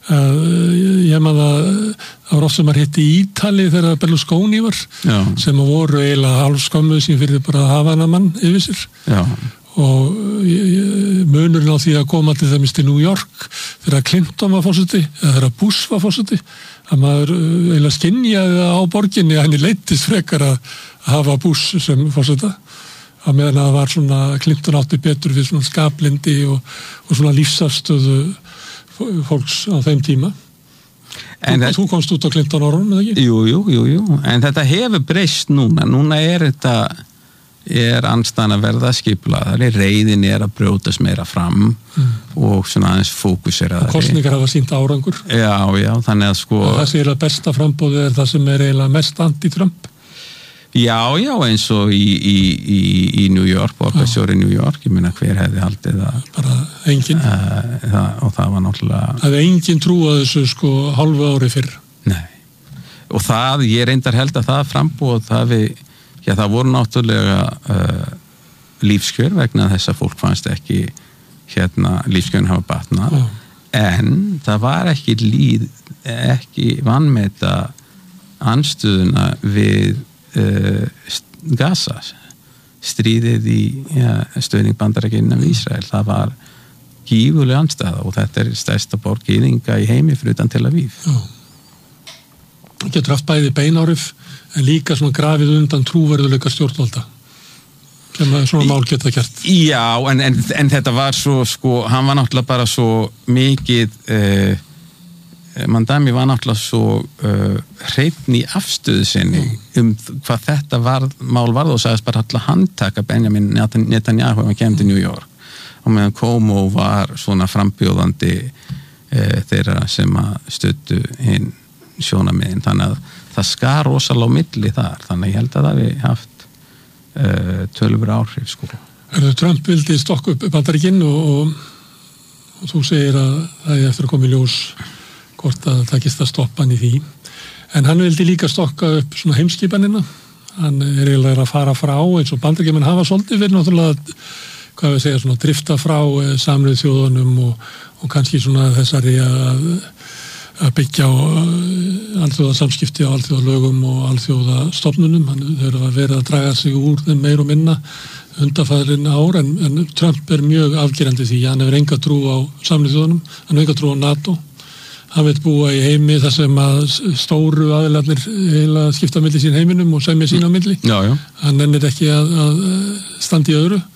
[SPEAKER 2] Ég maður að það var oft sem að hitti í Ítali þegar Berlusconi var, Já. Sem að voru eiginlega hálfskömmuð sem fyrir bara að hafa hana mann yfir sér. Já. Og munurinn á því að koma til dæmis til New York þegar Clinton var fórseti eða þegar Bush var fórseti að maður eiginlega skynjaði á borginni að henni leittist frekar að hafa Bush sem fórseta að meðan að það var svona Clinton átti betur við svona skaplindi og, og svona lífsafstöðu fólks á þeim tíma. En þú, þú komst út á Clinton orðum, eða ekki?
[SPEAKER 1] Jú, jú, jú, jú, en þetta hefur breyst núna, núna er þetta er andstæðan að verða skipulaðari, reiðin er að brjótast meira fram mm. og svona aðeins fókuseraðari.
[SPEAKER 2] Og kosningar hafa sýnt árangur.
[SPEAKER 1] Já, já, þannig að sko...
[SPEAKER 2] Og það sé að besta frambóðið er það sem er eiginlega mest anti-Trump.
[SPEAKER 1] Já, já, eins og í, í, í, í New York, borgarstjóri New York, ég meina hver hefði haldið það.
[SPEAKER 2] Bara engin.
[SPEAKER 1] Uh, það, og það var náttúrulega...
[SPEAKER 2] Það hefði engin trú að þessu sko hálfu ári fyrr.
[SPEAKER 1] Nei. Og það, ég reyndar held að það frambóð, það við... Já, það voru náttúrulega uh, lífskjör vegna þess að fólk fannst ekki hérna lífskjörn hafa batnað oh. en það var ekki líð, ekki vanmeta andstöðuna við uh, Gaza stríðið í ja, stöðning Bandaríkjanna við Ísrael, það var gífurleg andstæða og þetta er stærsta borg gyðinga í heimi fyrir utan Tel Aviv.
[SPEAKER 2] Oh. Getur haft bæði beinárif en líka svona grafið undan trúverðuleika stjórnvalda sem svona mál geta gert.
[SPEAKER 1] Já, en, en, en þetta var svo, sko, hann var náttúrulega bara svo mikið eh, Mandami var náttúrulega svo uh, hreifn í afstöðu sinni mm. um hvað þetta var, mál varð og sagðist bara alltaf handtaka Benjamin Netanyahu ef hann kemur til New York og meðan Cuomo var svona frambjóðandi eh, þeirra sem að stöddu hinn sjónamiðin, þannig að það skar rosalega á milli þar, þannig að ég held að það við haft uh, tölvur áhrif sko.
[SPEAKER 2] Erðu Trump vildi stokka upp Bandaríkin og, og, og þú segir að það er eftir að koma í ljós hvort að það takist að stoppa hann í því, en hann vildi líka stokka upp svona heimskipanina, hann er eiginlega að fara frá eins og Bandaríkjamenn hafa svolítið verið náttúrulega, hvað við segja, svona drifta frá Sameinuðu þjóðunum og, og kannski svona þessari að að byggja á alþjóða samskipti á alþjóða lögum og alþjóða stofnunum, hann hefur verið að draga sig úr þeim meir og minna undanfæðurinn ár, en, en Trump er mjög afgerandi því, hann hefur enga trú á Sameinuðu þjóðunum, hann hefur enga trú á NATO, hann vil búa í heimi þar sem að stóru aðilarnir heila skipta milli sín heiminum og semja sín á milli,
[SPEAKER 1] já, já. Hann
[SPEAKER 2] nennir ekki að, að standa í öðru.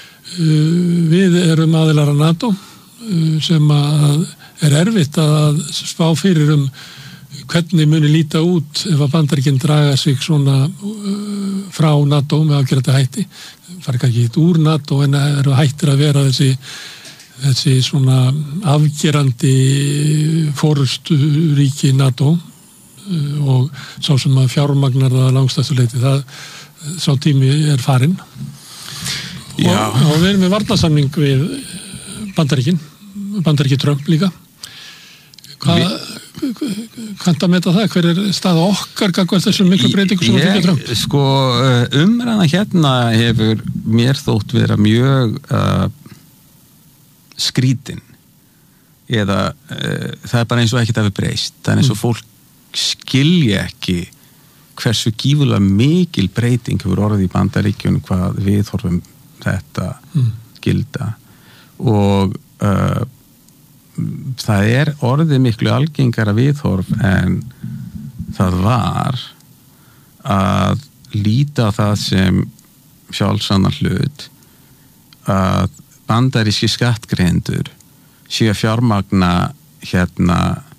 [SPEAKER 2] Við erum aðilar að NATO sem að er erfitt að spá fyrir um hvernig muni líta út ef að Bandaríkin draga sig svona uh, frá NATO með afgerandi hætti, fara ekki hitt úr NATO en eru hættir að vera þessi, þessi svona afgerandi forusturíki NATO uh, og sá sem að fjármagnar það langstæðstu leiti, það, sá tími er farinn og, og við erum með varnarsamning við Bandaríkin Bandaríki Trump líka hvað kanntu að meta það, hver er staða okkar gagnvart þessum miklu breytingu sem að fylgja Trump?
[SPEAKER 1] Sko, umræðan hérna hefur mér þótt vera mjög uh, skrítin eða uh, það er bara eins og ekkert hafi breyst, það er eins og fólk skilja ekki hversu gífurlega mikil breyting hefur orðið í Bandaríkjunum hvað við horfum þetta mm. gilda og uh, það er orðið miklu algengara viðhorf en það var að líta á það sem sjálfsannan hlut að bandaríski skattgreiðendur séu að fjármagna hérna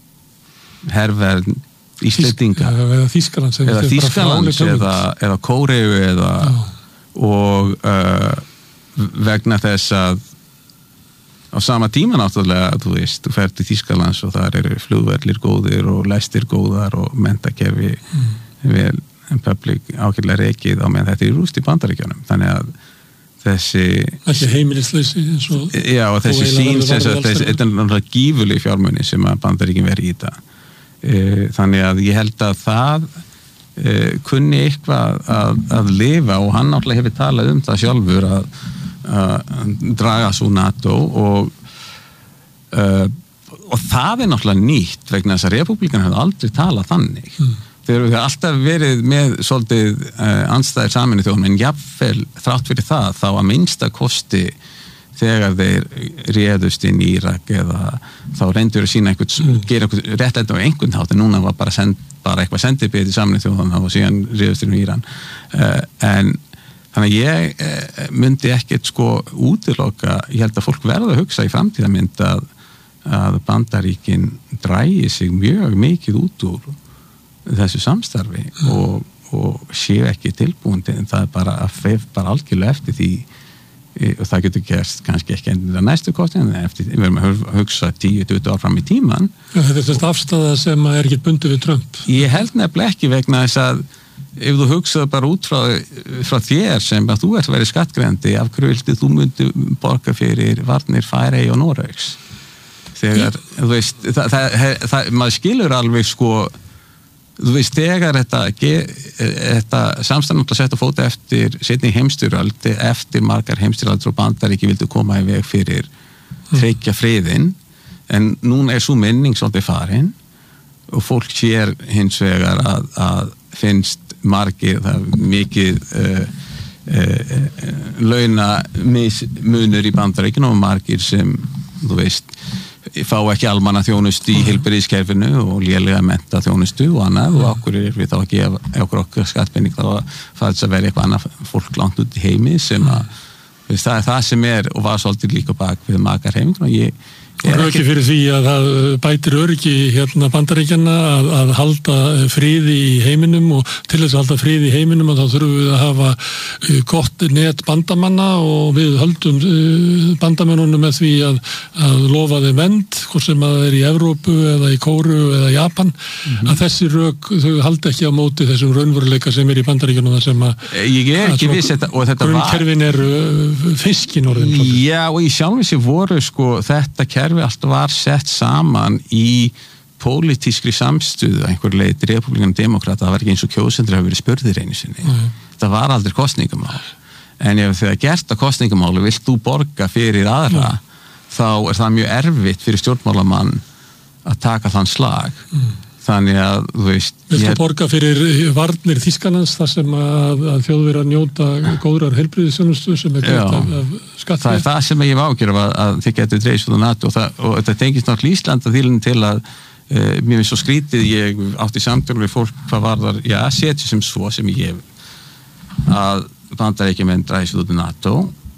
[SPEAKER 1] herverð Íslendinga
[SPEAKER 2] eða Þýskalands
[SPEAKER 1] eða, Þýskalands eða, eða Kóreu eða og uh, vegna þess að á sama tíma náttúrulega, þú veist, þú fer til Þýskalands og þar eru flugvellir góðir og lestir góðar og menntakerfi mm. vel, en public ákveðlega rekið á meðan þetta er í rúst í Bandaríkjunum. Þannig að þessi...
[SPEAKER 2] Ekki heimilisleysi eins og...
[SPEAKER 1] Já, og þessi sín, þetta er náttúrulega gífurleg fjármuni sem að Bandaríkin veri í þetta. Þannig að ég held að það kunni eitthvað að, að lifa og hann náttúrulega hefur talað um það sjálfur að að draga svo NATO og uh, og það er náttúrulega nýtt vegna þess að repúblíkan hefur aldrei talað þannig mm. þeir eru alltaf verið með svolítið uh, andstæðir Sameinuðu þjóðanna en jafnvel þrátt fyrir það þá að minnsta kosti þegar þeir réðust inn í Írak eða þá reyndur að sína einhvern mm. gera einhvern réttlæti á einhvern hátt en núna var bara, send, bara eitthvað sendibið í Sameinuðu þjóðanna og síðan réðust inn í Íran uh, en þannig að ég eh, myndi ekkert sko útiloka, ég held að fólk verða að hugsa í framtíðarmynd að, að Bandaríkin drægi sig mjög mikið út úr þessu samstarfi mm. og, og séu ekki tilbúin en það er bara að feif bara algjörlega eftir því og það getur gerst kannski ekki enn næstu kosti en eftir, við erum að hugsa tíu til tuttugu ár fram í tíman.
[SPEAKER 2] Ja, þetta er þessi afstæða sem er ekki bundið við Trump.
[SPEAKER 1] Ég held nefnilega ekki vegna þess að ef þú hugsaðu bara út frá, frá þér sem að þú ert að vera skattgreiðandi af hverju viltu þú myndi borga fyrir varnir Færey og Noregs þegar, yeah. þú veist það, það, það, maður skilur alveg sko þú veist, þegar þetta, þetta samstæðan að setja fóta eftir setni heimstyrjöld eftir margar heimstyrjöldur og Bandaríki vildu koma í veg fyrir tryggja friðinn en núna er svo minning svolítið farin og fólk sér hins vegar að, að finnst margir, það er mikið uh, uh, uh, launa mismunur í Bandaríkjunum og margir sem, þú veist fá ekki almanna þjónustu í heilbrigðiskerfinu og lélega mennta þjónustu og annað og okkur er við þá að gefa okkur okkar skattpenning þá að það er að vera eitthvað annað fólk langt út í heimi sem að veist, það er það sem er og var svolítið líka bak við makar heiming og ég
[SPEAKER 2] og ekki fyrir því að það bætir öryggi hérna Bandaríkjanna að, að halda friði í heiminum og til þess að halda friði í heiminum að þá þurfum við að hafa gott net bandamanna og við höldum bandamennunum með því að, að lofa þeim vernd, hvort sem að það er í Evrópu eða í Kóru eða Japan mm-hmm. að þessi rök, þau halda ekki á móti þessum raunveruleika sem er í Bandaríkjanum það sem að,
[SPEAKER 1] ég er ekki viss þetta og þetta var
[SPEAKER 2] grunnkerfin er fiskin orðin.
[SPEAKER 1] Já og í sjálfum sér voru sko þetta kerfi allt var sett saman í pólitískri samstuðu að einhver leið republikan og demokrata, það var ekki eins og kjósendur hafa verið spurðir einu sinni. Mm. Það var aldrei kosningamál. En ef þegar gert að kosningamáli vilt þú borga fyrir aðra, mm. þá er það mjög erfitt fyrir stjórnmálamann að taka þann slag. Mm. Þannig að, þú veist...
[SPEAKER 2] Vilt þú borga fyrir varnir Þýskalands þar sem að, að þjóðverðar njóta góðrar heilbrigðisþjónustu sem er greitt af, af skattfé?
[SPEAKER 1] Það er það sem ég var ágjör að, að þið getur dreifst út á NATO og, það, og þetta tengist náttúrulega Ísland að þýlun til að e, mér finnst svo skrítið, ég átti samtölu við fólk hvað var þar, já, setja sem svo sem ég að Bandaríkjamenn dreifst út á NATO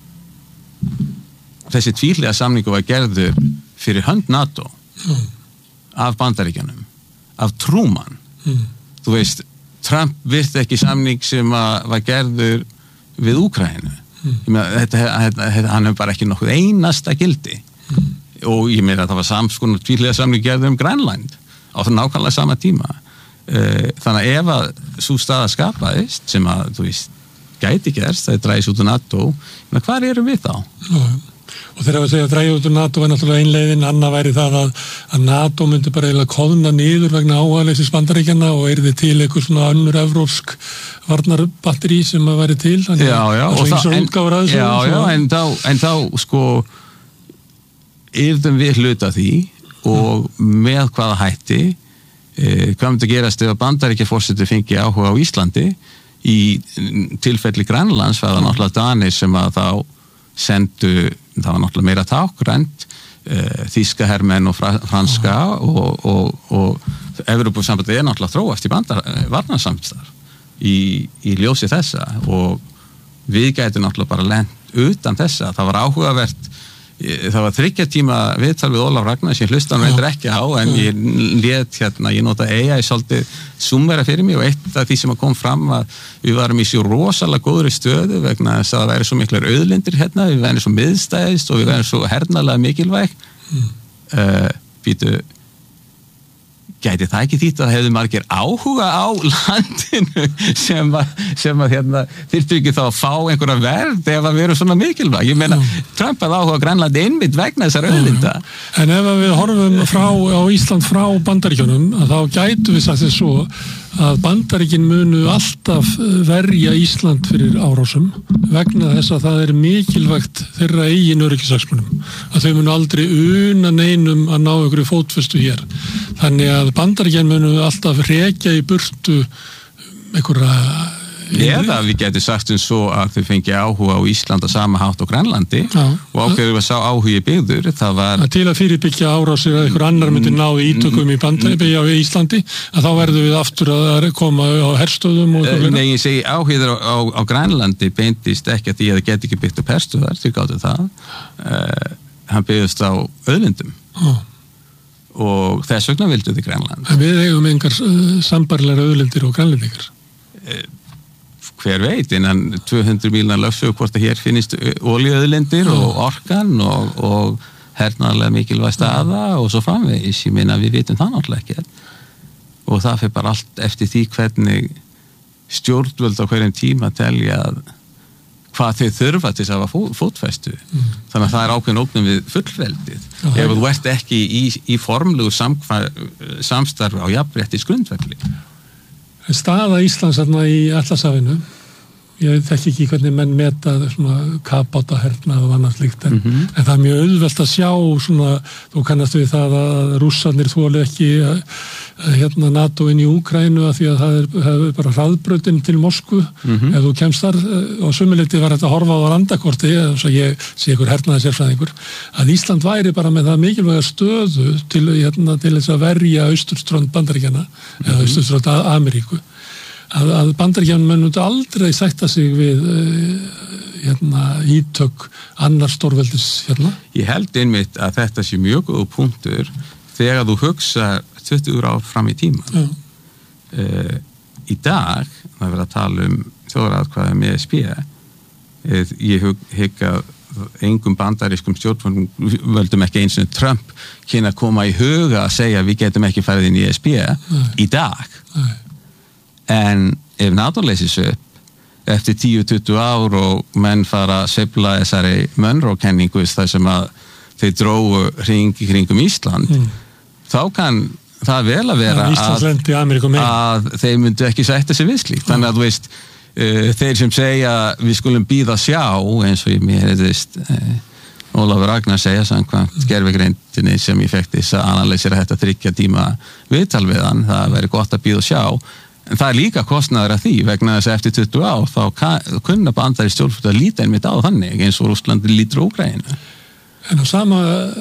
[SPEAKER 1] þessi tvíhliða samningu var gerður fyrir hönd NATO mm. af Bandaríkjanum af Truman mm. þú veist, Trump virti ekki samning sem að var gerður við Úkraínu mm. ég meina, þetta, þetta, þetta, hann hefur bara ekki nokkuð einasta gildi mm. og ég meina að það var samskonar tvíhliða samning gerður um Grænland á það nákvæmlega sama tíma þannig að ef að svo staða skapaðist sem að, þú veist, gæti gerst, það er dræs út úr NATO, menn hvað erum við þá?
[SPEAKER 2] Já, og þegar við segja að dræja út úr NATO er náttúrulega einleiðin, annað væri það að, að NATO myndi bara eiginlega koðna niður vegna áhugaleysis Bandaríkjanna og yrði til eitthvað svona önnur evrópsk varnarbatteri sem að væri til, þannig
[SPEAKER 1] já, já,
[SPEAKER 2] að það er útgáfur að þessu.
[SPEAKER 1] Já, já, en þá, en þá sko yrðum við hluta því og með hvaða hætti eh, hvað myndi gerast ef að Bandaríkjaforseti fengi áhuga á Íslandi í tilfelli Grænlands var það náttúrulega Danir sem að þá sendu, það var náttúrulega meira tákrænt eh, þýska hermenn og fra, franska og, og, og Evrópusambandið er náttúrulega þróast í bandar, varnarsamstarf í, í ljósi þessa og við gætum náttúrulega bara lent utan þessa, það var áhugavert það var þriggja tíma viðtal við Ólaf Ragnar sem hlustan reyndar ekki á en ég lét hérna, ég nota A I svolítið summera fyrir mig og eitt af því sem kom fram að við varum í svo rosalega góðri stöðu vegna þess að það væri svo miklar auðlindir hérna, við værum svo miðstæðist og við værum svo hernalega mikilvæg mm. uh, býtu gæti það ekki þýtt að hefðu margir áhuga á landinu sem að, sem að hérna, þyrftu ekki þá að fá einhverja verð ef að við erum svona mikilvæg. Ég meina, Trump hafði áhuga á Grænlandi einmitt vegna þessar auðlinda.
[SPEAKER 2] En ef við horfum frá, á Ísland frá Bandaríkjunum, þá gætu við sagt þess svo að Bandaríkin munu alltaf verja Ísland fyrir árásum vegna þess að það er mikilvægt þeirra eigin öryggishagsmunum að þau munu aldrei una neinum að ná ykkur fótfestu hér. Þannig að Bandaríkin munu alltaf rekja í burtu einhverja
[SPEAKER 1] eða við getum sagt um svo að þau fengi áhuga á Ísland á sama hátt á Grænlandi já. Og ákveður við að sá áhugi byggður það var
[SPEAKER 2] að til að fyrirbyggja árásir að einhver annar myndi ná í ítökum í Bandaríkja á Íslandi að þá verðum við aftur að koma á herstöðum og
[SPEAKER 1] uh, Nei, ég segi áhugiður á, á, á Grænlandi beintist ekki að því að það geti ekki byggt upp herstöðar til gáttu það uh, hann byggðist á auðlindum já. Og þess vegna vildu þið Grænland
[SPEAKER 2] en við eigum engar uh, sambarlegar auðlindir og grænlendingar
[SPEAKER 1] uh, hver veit, innan tvö hundruð mílna lögsögu hvort að hér finnist olíuauðlindir og orkan og, og hernaðarlega mikilvæg staða og svo framvegis, ég meina við vitum það náttúrulega ekki og það fyrir bara allt eftir því hvernig stjórnvöld á hverjum tíma telja hvað þau þurfa til að hafa fótfestu mm. þannig að það er ákveðin ógnum við fullveldið Já, ef þú ert ekki í, í formlegu samstarfi á jafnréttis grundvelli.
[SPEAKER 2] Staða Íslands þarna í Atlantshafinu, ég þekki ekki hvernig menn meta svona kafbátaherna og annað slíkt, en, mm -hmm. en það er mjög auðvelt að sjá svona, þú kannast við það að Rússarnir þoli ekki að, að hérna NATO inn í Úkraínu að því að það er, það er bara hraðbrautin til Moskvu, mm -hmm. ef þú kemst þar og sumuleyti var þetta að horfa á randakorti, þess að ég sé ykkur hernaði sérfræðingur, að Ísland væri bara með það mikilvæga stöðu til, hérna, til þess að verja austurströnd Bandaríkjanna, mm -hmm. eða austurströnd Ameríku. Að, að Bandaríkjamenn myndu aldrei sætta sig við uh, hérna, ítök annar stórveldis hérna.
[SPEAKER 1] Ég held einmitt að þetta sé mjög góð punktur þegar þú hugsa tuttugu ár fram í tíman. Uh, í dag, það verður að tala um þjóðaratkvæði með E S B, uh, ég hygg að engum bandarískum stjórnvöldum ekki eins og Trump kynna að koma í huga að segja við getum ekki farið inn í E S B Nei. Í dag. Nei. En ef NATO leysist upp eftir tíu til tuttugu ár og menn fara að sveifla þessari Monroe-kenningu þar sem að þeir drógu hring í kringum Ísland mm. þá kann það vel að vera
[SPEAKER 2] ja, að,
[SPEAKER 1] að þeir myndu ekki sætta sig við slíkt. Þannig að þú veist uh, þeir sem segja við skulum bíða sjá eins og ég mér hefðist uh, Ólafur Ragnar segja samkvæmt mm. gervigreindinni sem ég fekk þess að analysera þetta þriggja tíma viðtal við hann, það væri gott að bíða sjá. En það er líka kostnaður af því vegna þess að eftir tuttugu ár þá kunna bandari stjórnvöld að líta einmitt á þannig eins og Rússlandi lítur Úkraínu.
[SPEAKER 2] En á sama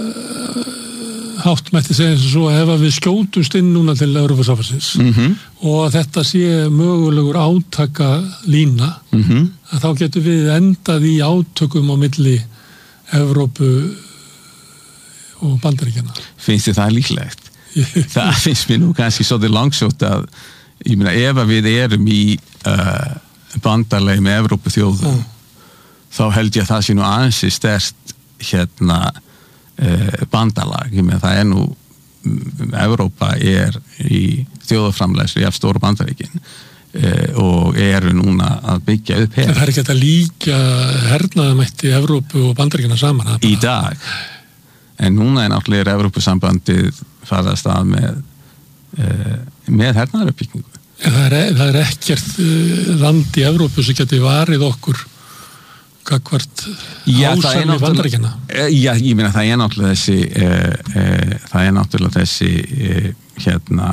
[SPEAKER 2] hátt mætti segja eins og svo ef við skjótumst inn núna til Evrópusambandsins mm -hmm. og þetta sé mögulegur átaka lína mm -hmm. að þá getum við endað í átökum á milli Evrópu og Bandaríkjanna.
[SPEAKER 1] Finnst þið það líklegt? Það finnst mér nú kannski svolítið langsótt að ég meina ef við erum í uh, bandalegi með Evrópu þjóðum mm. þá held ég að það sé nú ansi sterkt hérna uh, bandalag, ég meina það er nú um, Evrópa er í þjóðaframleiðslu jafn stóru Bandaríkin og eru núna að byggja upp her.
[SPEAKER 2] Það er ekki að líka hernaðamætti Evrópu og Bandaríkjanna saman.
[SPEAKER 1] Í dag. En núna er náttúrulega Evrópusambandið farið að stað með, með hernaðaruppbyggingu.
[SPEAKER 2] Það er, það er ekkert land í Evrópu sem geti varið okkur gagvart ásamni Bandaríkjanna.
[SPEAKER 1] Já, ég meina það er náttúrulega þessi, það er náttúrulega þessi hérna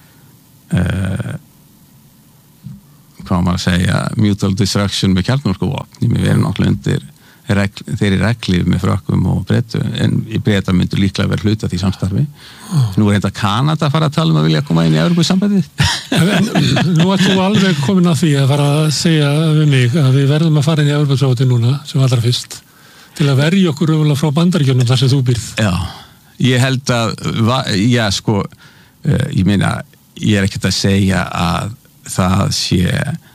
[SPEAKER 1] hvað maður að segja, mutual destruction með kjarnorkuvopn. Við erum náttúrulega undir regl, þeirri reglíf með frökkum og Bretu, en í Breta myndur líklega verið hluta því samstarfi. Oh. Nú er þetta Kanada að fara að tala um að vilja koma inn í Evrópusambandið.
[SPEAKER 2] Nú ert þú alveg komin að því að fara að segja við mig að við verðum að fara inn í Evrópusambandið núna, sem allra fyrst, til að verja okkur umlega frá Bandaríkjunum þar sem þú býrð.
[SPEAKER 1] Já, ég held að, já sko, ég meina, ég er ekkert að segja að það sé